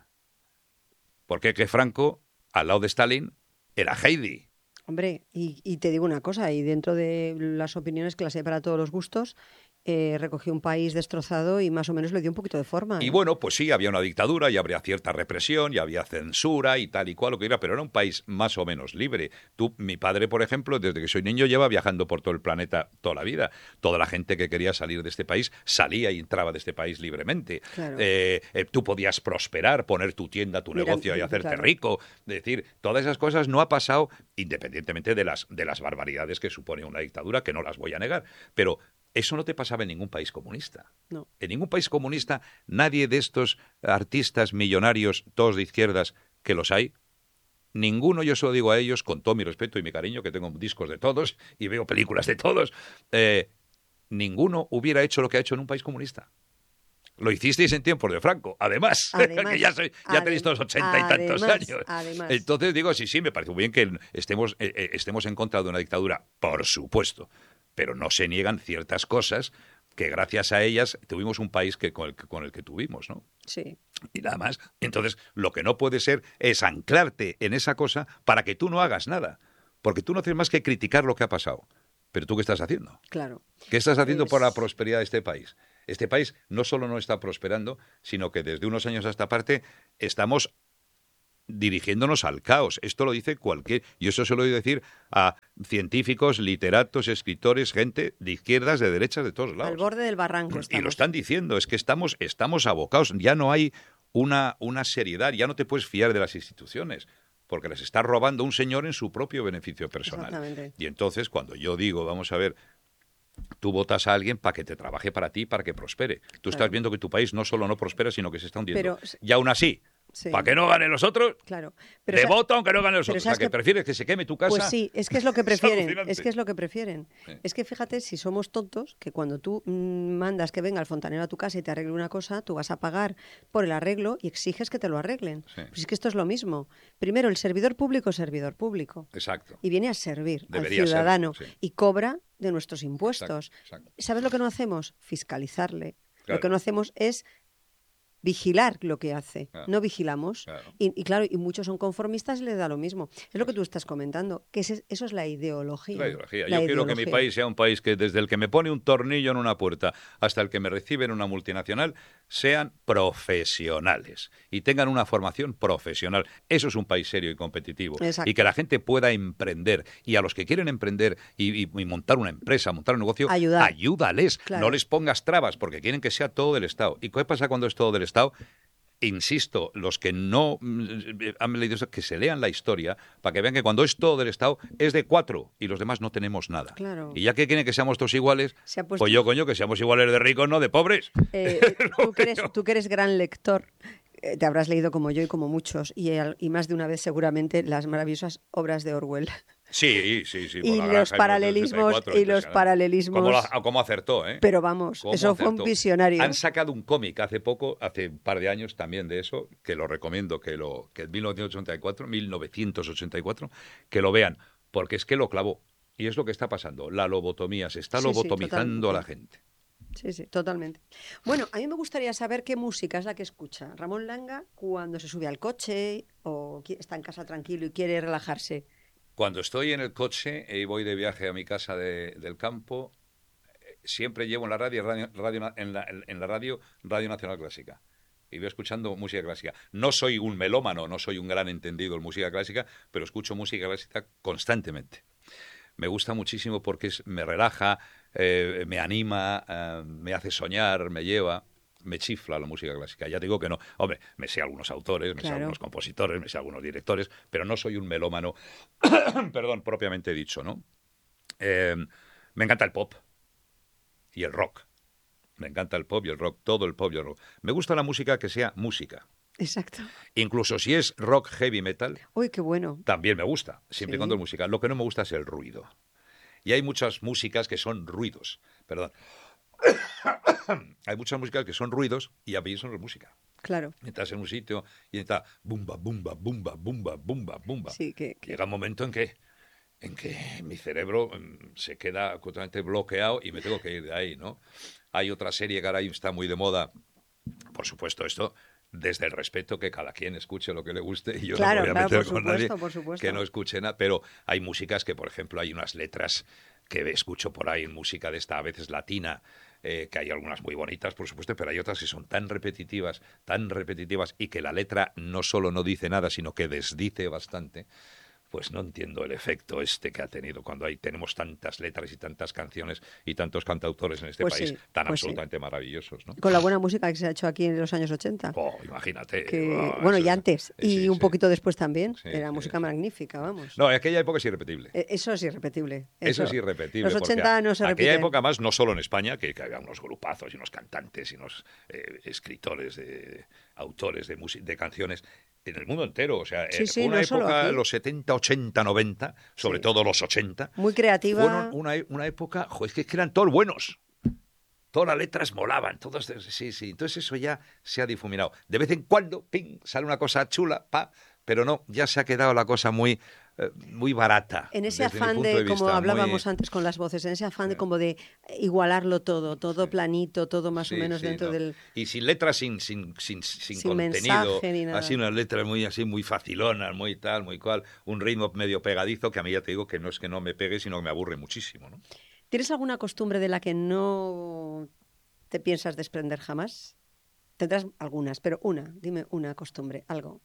Porque que Franco, al lado de Stalin, era Heidi. Hombre, y, y te digo una cosa, y dentro de las opiniones que las hay para todos los gustos, eh, recogió un país destrozado y más o menos le dio un poquito de forma. Y ¿eh? bueno, pues sí, había una dictadura y habría cierta represión y había censura y tal y cual, lo que era, pero era un país más o menos libre. Tú, mi padre, por ejemplo, desde que soy niño lleva viajando por todo el planeta toda la vida. Toda la gente que quería salir de este país salía y entraba de este país libremente. Claro. Eh, eh, tú podías prosperar, poner tu tienda, tu Mira, negocio y hacerte claro. rico. Es decir, todas esas cosas no ha pasado independientemente de las, de las barbaridades que supone una dictadura, que no las voy a negar. Pero Eso no te pasaba en ningún país comunista. No. En ningún país comunista nadie de estos artistas millonarios, todos de izquierdas, que los hay, ninguno, yo se lo digo a ellos, con todo mi respeto y mi cariño, que tengo discos de todos y veo películas de todos, eh, ninguno hubiera hecho lo que ha hecho en un país comunista. Lo hicisteis en tiempos de Franco, además, además que ya, soy, ya tenéis todos ochenta y tantos además, años. Además. Entonces digo, sí, sí, me parece muy bien que estemos, eh, estemos en contra de una dictadura, por supuesto, pero no se niegan ciertas cosas que gracias a ellas tuvimos un país que, con, el, con el que tuvimos, ¿no? Sí. Y nada más. Entonces, lo que no puede ser es anclarte en esa cosa para que tú no hagas nada. Porque tú no tienes más que criticar lo que ha pasado. Pero ¿tú qué estás haciendo? Claro. ¿Qué estás haciendo Es... por la prosperidad de este país? Este país no solo no está prosperando, sino que desde unos años a esta parte estamos dirigiéndonos al caos. Esto lo dice cualquier... Y eso se lo voy a decir a científicos, literatos, escritores, gente de izquierdas, de derechas, de todos lados. Al borde del barranco estamos. Y lo están diciendo, es que estamos, estamos abocados. Ya no hay una, una seriedad, ya no te puedes fiar de las instituciones, porque les está robando un señor en su propio beneficio personal. Exactamente. Y entonces, cuando yo digo, vamos a ver, tú votas a alguien para que te trabaje para ti, para que prospere. Tú claro. estás viendo que tu país no solo no prospera, sino que se está hundiendo. Pero... Y aún así... Sí. ¿Para que no ganen los otros? Claro. Pero de sa- voto aunque no ganen los otros. O sea, que, que prefieres que se queme tu casa. Pues sí, es que es lo que prefieren. alucinante. Es que es lo que prefieren. Sí. Es que fíjate, si somos tontos, que cuando tú mm, mandas que venga el fontanero a tu casa y te arregle una cosa, tú vas a pagar por el arreglo y exiges que te lo arreglen. Sí. Pues es que esto es lo mismo. Primero, el servidor público es servidor público. Exacto. Y viene a servir Debería al ciudadano ser, sí. y cobra de nuestros impuestos. Exacto, exacto. ¿Sabes lo que no hacemos? Fiscalizarle. Claro. Lo que no hacemos es vigilar lo que hace. Claro. No vigilamos. Claro. Y, y claro, y muchos son conformistas y les da lo mismo. Es lo que tú estás comentando, que ese- eso es la ideología. La ideología. La Yo quiero que mi ideología. país sea un país que desde el que me pone un tornillo en una puerta hasta el que me recibe en una multinacional sean profesionales y tengan una formación profesional. Eso es un país serio y competitivo. Exacto. Y que la gente pueda emprender. Y a los que quieren emprender y, y- y montar una empresa, montar un negocio, Ayudar. ayúdales. Claro. No les pongas trabas porque quieren que sea todo del Estado. ¿Y qué pasa cuando es todo del Estado? Insisto, los que no mm, han leído eso, que se lean la historia para que vean que cuando es todo del Estado es de cuatro y los demás no tenemos nada. Claro. Y ya que quieren que seamos todos iguales, Se ha puesto- pues yo, coño, que seamos iguales de ricos, no de pobres. Eh, tú, que eres, tú que eres gran lector, eh, te habrás leído como yo y como muchos, y, al- y más de una vez seguramente las maravillosas obras de Orwell. Sí, sí, sí. por Y la los granja paralelismos- setenta y cuatro, y los impresionante. paralelismos- Cómo, la- cómo acertó, ¿eh? Pero vamos, ¿Cómo eso fue un acertó? visionario. Han sacado un cómic hace poco, hace un par de años también de eso, que lo recomiendo, que lo que en mil novecientos ochenta y cuatro, mil novecientos ochenta y cuatro, que lo vean, porque es que lo clavó. Y es lo que está pasando, la lobotomía, se está Sí, sí, lobotomizando a la totalmente. gente. Sí, sí, totalmente. Bueno, a mí me gustaría saber qué música es la que escucha Ramón Langa cuando se sube al coche o qui- está en casa tranquilo y quiere relajarse. Cuando estoy en el coche y voy de viaje a mi casa de- del campo, eh, siempre llevo en la radio, radio, radio na- en, la, en la radio Radio Nacional Clásica. Y voy escuchando música clásica. No soy un melómano, no soy un gran entendido en música clásica, pero escucho música clásica constantemente. Me gusta muchísimo porque es- me relaja, eh, me anima, eh, me hace soñar, me lleva. Me chifla la música clásica. Ya digo que no. Hombre, me sé algunos autores, me sé Claro. algunos compositores, me sé algunos directores, pero no soy un melómano, perdón, propiamente dicho, ¿no? Eh, me encanta el pop y el rock. Me encanta el pop y el rock, todo el pop y el rock. Me gusta la música que sea música. Exacto. Incluso si es rock heavy metal, Uy, qué bueno. también me gusta, siempre y Sí. cuando es música. Lo que no me gusta es el ruido. Y hay muchas músicas que son ruidos. Perdón. Hay muchas músicas que son ruidos y a mí eso no es música. Claro. Entras en un sitio y está bumba, bumba, bumba, bumba, bumba, bumba. Sí, que, que- Llega un momento en que, en que mi cerebro mm, se queda completamente bloqueado y me tengo que ir de ahí, ¿no? Hay otra serie que ahora está muy de moda. Por supuesto, esto desde el respeto que cada quien escuche lo que le guste y yo Claro, no me voy a claro, meter por con nadie supuesto, por supuesto. que no escuche nada, pero hay músicas que, por ejemplo, hay unas letras que escucho por ahí en música de esta, a veces latina, eh, que hay algunas muy bonitas, por supuesto, pero hay otras que son tan repetitivas, tan repetitivas, y que la letra no solo no dice nada, sino que desdice bastante, pues no entiendo el efecto este que ha tenido cuando hay tenemos tantas letras y tantas canciones y tantos cantautores en este Pues país sí, tan pues sí. absolutamente maravillosos, ¿no? Con la buena música que se ha hecho aquí en los años ochenta. Oh, imagínate. Que, Oh, bueno, eso y es- antes, sí, y sí, un sí. poquito después también. Sí, Era sí, música sí. magnífica, vamos. No, aquella época es irrepetible. Eh, Eso es irrepetible. Eso, es irrepetible. Los porque ochenta no se aquella repiten. época más, no solo en España, que, que había unos grupazos y unos cantantes y unos eh, escritores, de, autores de, musi- de canciones, en el mundo entero. O sea, Sí, eh, sí, fue una no solo época, aquí. los setenta, ochenta, noventa, sobre Sí. todo los ochenta, Muy creativa. fueron una, e- una época, jo, es que, es que eran todos buenos. Todas las letras molaban, todos, sí, sí. Entonces eso ya se ha difuminado. De vez en cuando, ping, sale una cosa chula, pa, pero no, ya se ha quedado la cosa muy, eh, muy barata. En ese desde mi afán punto de, de como vista, hablábamos muy- antes con las voces, en ese afán de Sí. como de igualarlo todo, todo Sí. planito, todo más Sí, o menos sí, dentro no. del... Y sin letras, sin, sin, sin, sin, Sin contenido. mensaje ni nada. Así unas letras muy así, muy facilonas, muy tal, muy cual. Un ritmo medio pegadizo que a mí ya te digo que no es que no me pegue, sino que me aburre muchísimo, ¿no? ¿Tienes alguna costumbre de la que no te piensas desprender jamás? Tendrás algunas, pero una, dime una costumbre, algo.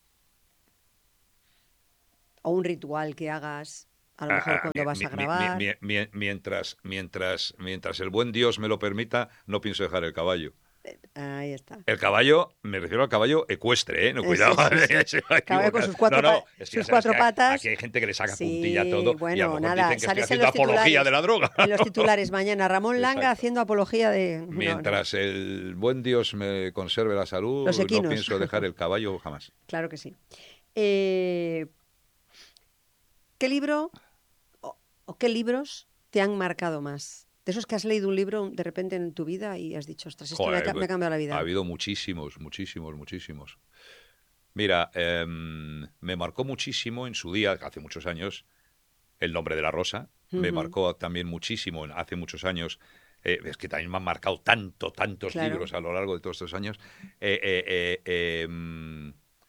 O un ritual que hagas, a lo mejor Ah, ah, cuando mi- vas mi- a mi- grabar. mi- mi- mientras, mientras, mientras el buen Dios me lo permita, no pienso dejar el caballo. Ahí está. El caballo, me refiero al caballo ecuestre, ¿eh? No, Eh, cuidado. sí, sí, sí. se va a Caballo con equivocar. sus cuatro no, no, pa- es que ya sus sabes cuatro que hay- patas. Aquí hay gente que le saca Sí, puntilla a todo y a bueno, lo mejor nada, dicen que estoy sales en haciendo los apología titulares. de la droga. En los titulares mañana, Ramón Langa Exacto. haciendo apología de... no, no. Mientras el buen Dios me conserve la salud, Los no equinos. pienso dejar el caballo jamás. Claro que sí. Eh, ¿Qué libro o, o qué libros te han marcado más? De esos que has leído un libro de repente en tu vida y has dicho, ostras, esto me, ha, Joder, ca- me ha cambiado la vida. Ha habido muchísimos, muchísimos, muchísimos. Mira, em, me marcó muchísimo en su día, hace muchos años, El nombre de la rosa. Me Ujú. marcó también muchísimo en- hace muchos años. Eh, es que también me han marcado tanto, tantos Claro. libros a lo largo de todos estos años. Eh, eh, eh, eh, mm,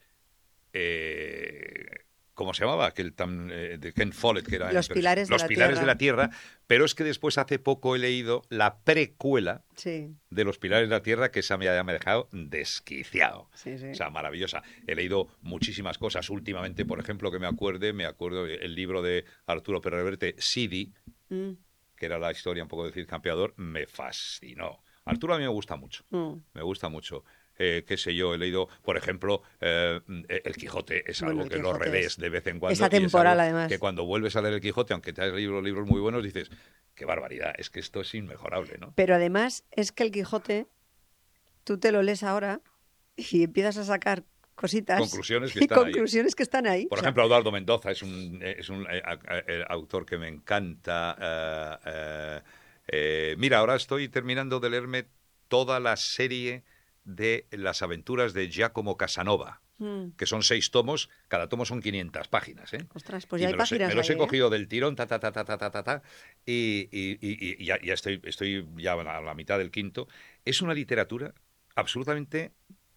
eh, ¿Cómo se llamaba? Aquel tan, eh, de Ken Follett, que era Los impresionante. pilares de Los la pilares tierra. de la tierra. Pero es que después, hace poco, he leído la precuela Sí, de Los pilares de la tierra, que esa me ha, me ha dejado desquiciado. sí, sí. O sea, maravillosa. He leído muchísimas cosas. Últimamente, por ejemplo, que me acuerde, me acuerdo el libro de Arturo Pérez Reverte, Sidi, Mm, que era la historia un poco del Cid Campeador, me fascinó. Arturo a mí me gusta mucho. mm. Me gusta mucho. Eh, qué sé yo, he leído, por ejemplo, eh, El Quijote, es Bueno, algo El que lo Quijote relees es- de vez en cuando. es y atemporal, algo además. Que cuando vuelves a leer El Quijote, aunque te hayas leído libros muy buenos, dices, qué barbaridad, es que esto es inmejorable, ¿no? Pero además es que el Quijote, tú te lo lees ahora y empiezas a sacar cositas Conclusiones que y están ahí. conclusiones que están ahí. Por O sea, ejemplo, Eduardo Mendoza es un, es un eh, a- a- eh, autor que me encanta. eh, eh, eh, mira, ahora estoy terminando de leerme toda la serie de las aventuras de Giacomo Casanova, mm, que son seis tomos, cada tomo son quinientas páginas, ¿eh? ostras, pues Y ya hay me los, he- páginas me los he ahí, ¿eh? cogido del tirón, ta, ta, ta, ta, ta, ta, ta, ta, y, y- y- y ya, ya estoy, estoy ya a la mitad del quinto. Es una literatura absolutamente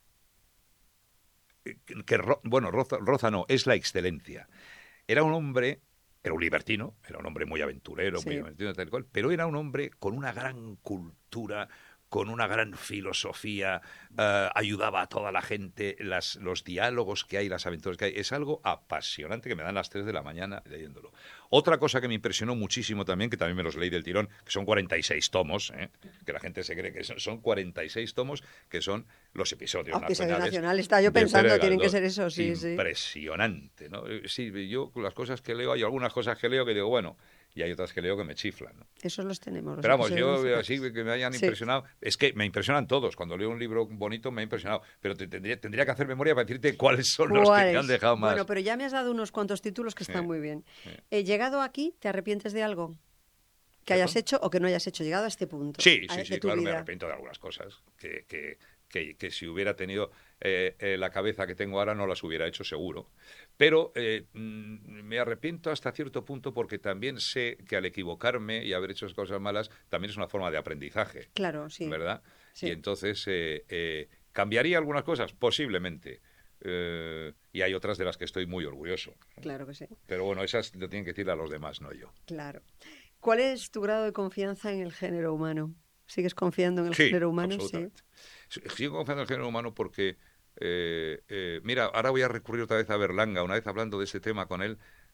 eh, que, que ro- bueno, roza, roza no, es la excelencia. Era un hombre, era un libertino, era un hombre muy aventurero, muy Sí. aventurero, tal cual, pero era un hombre con una gran cultura, con una gran filosofía, eh, ayudaba a toda la gente, las, los diálogos que hay, las aventuras que hay, es algo apasionante que me dan las tres de la mañana leyéndolo. Otra cosa que me impresionó muchísimo también, que también me los leí del tirón, que son cuarenta y seis tomos, ¿eh? Que la gente se cree que son, son cuarenta y seis tomos, que son los episodios Ah, episodios nacionales. nacionales, estaba yo de pensando, Pérez tienen que Galdós. ser eso, sí, sí. Impresionante, ¿no? Eh, Sí, yo con las cosas que leo, hay algunas cosas que leo que digo, bueno, y hay otras que leo que me chiflan, ¿no? Esos los tenemos. los Pero vamos, episodios yo nacionales. así que me hayan Sí. impresionado, es que me impresionan todos. Cuando leo un libro bonito me ha impresionado, pero te- tendría, tendría que hacer memoria para decirte cuáles son los que ¿Cuáles? me han dejado más. Bueno, pero ya me has dado unos cuantos títulos que están Sí, muy bien. sí. Eh, llegado aquí, ¿te arrepientes de algo que hayas ¿Perdón? hecho o que no hayas hecho? Llegado a este punto. Sí, a- sí, de sí, tu claro, me vida. arrepiento de algunas cosas que, que, que, que si hubiera tenido eh, eh, la cabeza que tengo ahora no las hubiera hecho seguro. Pero eh, mm, me arrepiento hasta cierto punto porque también sé que al equivocarme y haber hecho cosas malas también es una forma de aprendizaje, Claro, sí. ¿verdad? Sí. Y entonces, eh, eh, ¿cambiaría algunas cosas? Posiblemente. Eh, y hay otras de las que estoy muy orgulloso. Claro que sí. Pero bueno, esas lo tienen que decir a los demás, no yo. Claro. ¿Cuál es tu grado de confianza en el género humano? ¿Sigues confiando en el género humano? Sí. absolutamente. Sí, sigo confiando en el género humano porque, eh, eh, mira, ahora voy a recurrir otra vez a Berlanga, una vez hablando de ese tema con él,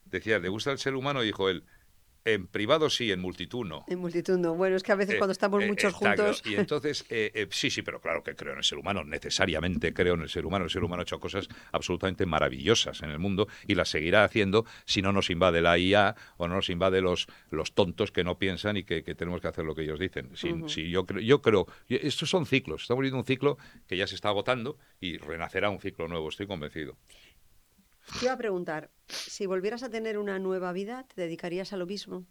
decía, ¿le gusta el ser humano? Y dijo él, en privado sí, en multitud no. En multitud no. Bueno, es que a veces Eh, cuando estamos eh, muchos está claro. juntos... Y entonces, eh, eh, sí, sí, pero claro que creo en el ser humano, necesariamente creo en el ser humano. El ser humano ha hecho cosas absolutamente maravillosas en el mundo y las seguirá haciendo si no nos invade la I A o no nos invade los, los tontos que no piensan y que, que tenemos que hacer lo que ellos dicen. Si, Ujú. si yo, creo, yo creo, estos son ciclos, estamos viviendo un ciclo que ya se está agotando y renacerá un ciclo nuevo, estoy convencido. Te iba a preguntar, si volvieras a tener una nueva vida, ¿te dedicarías a lo mismo?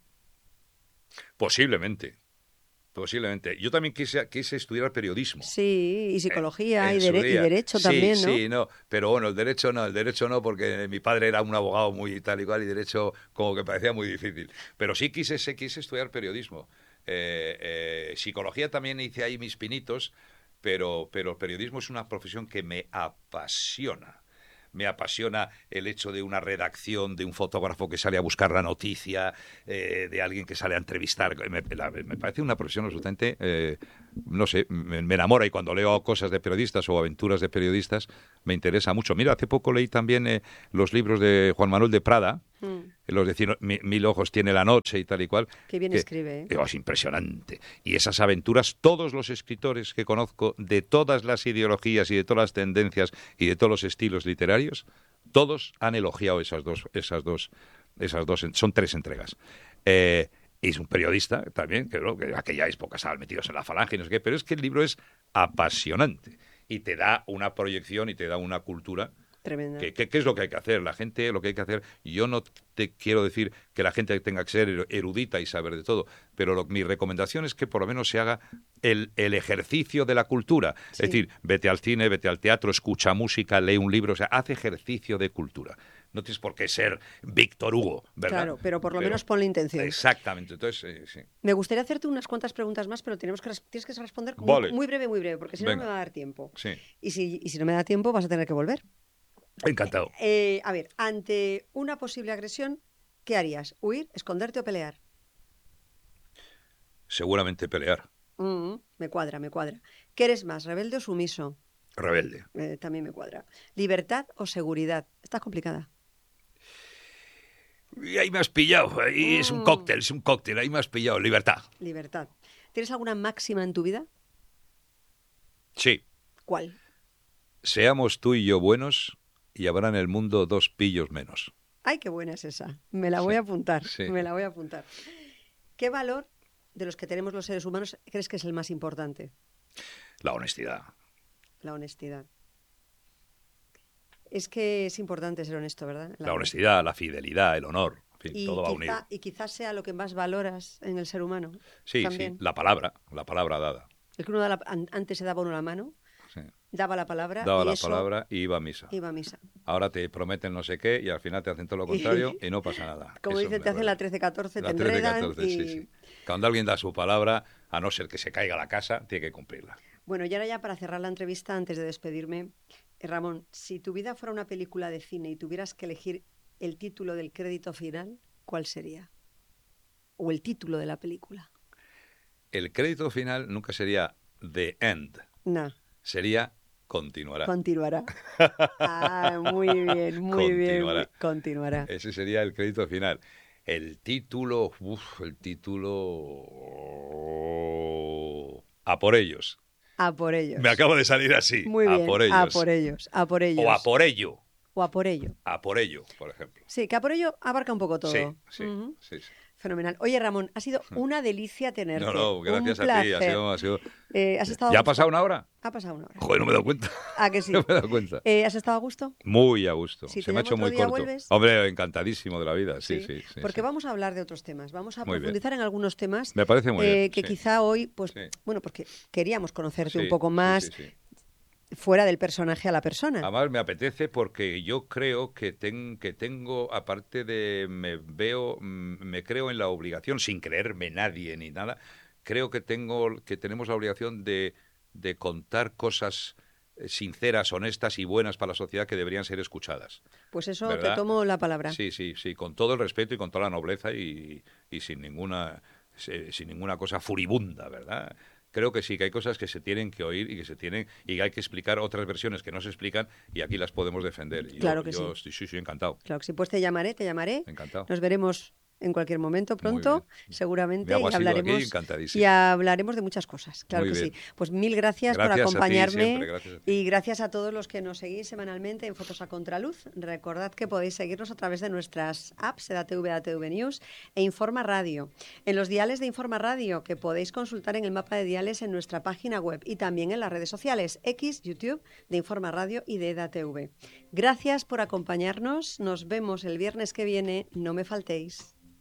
Posiblemente, posiblemente. Yo también quise, quise estudiar periodismo. Sí, y psicología, En y, su dere- y día. derecho Sí, también, ¿no? Sí, no, pero bueno, el derecho no, el derecho no, porque mi padre era un abogado muy tal y cual, y derecho como que parecía muy difícil. Pero sí quise, sí, quise estudiar periodismo. Eh, eh, psicología también hice ahí mis pinitos, pero, pero el periodismo es una profesión que me apasiona. Me apasiona el hecho de una redacción, de un fotógrafo que sale a buscar la noticia, eh, de alguien que sale a entrevistar. Me, la, me parece una profesión absolutamente, eh, no sé, me, me enamora, y cuando leo cosas de periodistas o aventuras de periodistas me interesa mucho. Mira, hace poco leí también eh, los libros de Juan Manuel de Prada, Mm. los de Cien- mi- Mil ojos tiene la noche y tal y cual. Qué bien que- escribe, ¿eh? que, oh, es impresionante. Y esas aventuras, todos los escritores que conozco, de todas las ideologías y de todas las tendencias y de todos los estilos literarios, todos han elogiado esas dos, esas dos, esas dos, son tres entregas. Eh, y es un periodista también, que, ¿no? que en aquella época estaban metidos en la falange y no sé qué, pero es que el libro es apasionante y te da una proyección y te da una cultura. Tremenda. ¿Qué, qué, ¿Qué es lo que hay que hacer? La gente, lo que hay que hacer, yo no te quiero decir que la gente tenga que ser erudita y saber de todo, pero lo, mi recomendación es que por lo menos se haga el, el ejercicio de la cultura. Sí. Es decir, vete al cine, vete al teatro, escucha música, lee un libro, o sea, haz ejercicio de cultura. No tienes por qué ser Víctor Hugo, ¿verdad? Claro, pero por lo menos ponle intención. Exactamente, entonces, eh, sí. Me gustaría hacerte unas cuantas preguntas más, pero tenemos que res- tienes que responder muy, Vale. muy breve, muy breve, porque si no, no Venga. me va a dar tiempo. Sí, Y si, y si no me da tiempo, vas a tener que volver. encantado. Eh, a ver, ante una posible agresión, ¿qué harías? ¿Huir, esconderte o pelear? Seguramente pelear, Mm, me cuadra, me cuadra. ¿Qué eres más, rebelde o sumiso? rebelde. Eh, también me cuadra. ¿Libertad o seguridad? Está complicada. Y ahí me has pillado, ahí es un Mm. cóctel, es un cóctel, ahí me has pillado, libertad. Libertad. ¿Tienes alguna máxima en tu vida? Sí. ¿Cuál? Seamos tú y yo buenos y habrá en el mundo dos pillos menos. Ay, qué buena es esa. Me la Sí, voy a apuntar. sí. Me la voy a apuntar. ¿Qué valor de los que tenemos los seres humanos crees que es el más importante? La honestidad. La honestidad. Es que es importante ser honesto, ¿verdad? En La vida. honestidad, la fidelidad, el honor. En fin, Y, todo va unido. quizá, y quizás sea lo que más valoras en el ser humano. Sí, también. sí, la palabra, la palabra dada. El que uno da la- an- antes se daba uno la mano, Sí. daba la palabra Daba y la eso palabra y iba a misa. iba a misa. Ahora te prometen no sé qué y al final te hacen todo lo contrario y no pasa nada. Como Eso dicen, me te hacen la acuerdo. trece catorce, te La trece, enredan catorce, y... sí, sí. Cuando alguien da su palabra, a no ser que se caiga la casa, tiene que cumplirla. Bueno, y ahora ya para cerrar la entrevista, antes de despedirme, eh, Ramón, si tu vida fuera una película de cine y tuvieras que elegir el título del crédito final, ¿cuál sería? O el título de la película. El crédito final nunca sería The End, No, sería Continuará. continuará. Ah, muy bien, muy bien. Continuará. muy- Continuará. Ese sería el crédito final. El título, uff, el título... A por ellos. A por ellos. Me acabo de salir así. Muy a bien, por ellos. a por ellos, a por ellos. O a por ello. O a por ello. A por ello, por ejemplo. Sí, que a por ello abarca un poco todo. Sí, sí, Ujú. sí, sí. Fenomenal. Oye, Ramón, ha sido una delicia tenerte. No, no, gracias un a ti. Ha placer. sido, ha sido... Eh, ¿has estado a ¿Ya ha gusto? pasado una hora? Ha pasado una hora. Joder, no me he dado cuenta. ¿A que sí? No me he dado cuenta. Eh, ¿Has estado a gusto? Muy a gusto. Si Se te me ha llamo hecho otro muy día, corto. ¿vuelves? Hombre, encantadísimo de la vida. Sí, sí, sí. Porque sí. vamos a hablar de otros temas. Vamos a Muy bien. profundizar en algunos temas Me parece muy eh, bien. que sí. quizá hoy, pues, Sí. bueno, porque queríamos conocerte Sí, un poco sí, más sí, sí. fuera del personaje a la persona. Además me apetece porque yo creo que, ten- que tengo, aparte de me veo, mm, me creo en la obligación, sin creerme nadie ni nada, creo que tengo, que tenemos la obligación de, de contar cosas eh, sinceras, honestas y buenas para la sociedad que deberían ser escuchadas. Pues eso ¿Verdad? te tomo la palabra. Sí, sí, sí, con todo el respeto y con toda la nobleza y, y sin ninguna, eh, sin ninguna cosa furibunda, ¿verdad? creo que sí, que hay cosas que se tienen que oír y que se tienen y hay que explicar otras versiones que no se explican y aquí las podemos defender. Y claro yo, que yo sí. Sí, sí, sí, encantado. Claro que sí, pues te llamaré, te llamaré. Encantado. Nos veremos en cualquier momento pronto, seguramente, Me hago y asiduo aquí, hablaremos, encantadísimo. y hablaremos de muchas cosas, claro Muy que bien. sí. Pues mil gracias, Gracias por a ti acompañarme siempre, gracias a ti. y gracias a todos los que nos seguís semanalmente en Fotos a Contraluz. Recordad que podéis seguirnos a través de nuestras apps, EDATV, EDATV News e Informa Radio. En los diales de Informa Radio, que podéis consultar en el mapa de diales en nuestra página web y también en las redes sociales, X, YouTube, de Informa Radio y de EDATV. Gracias por acompañarnos, nos vemos el viernes que viene, no me faltéis.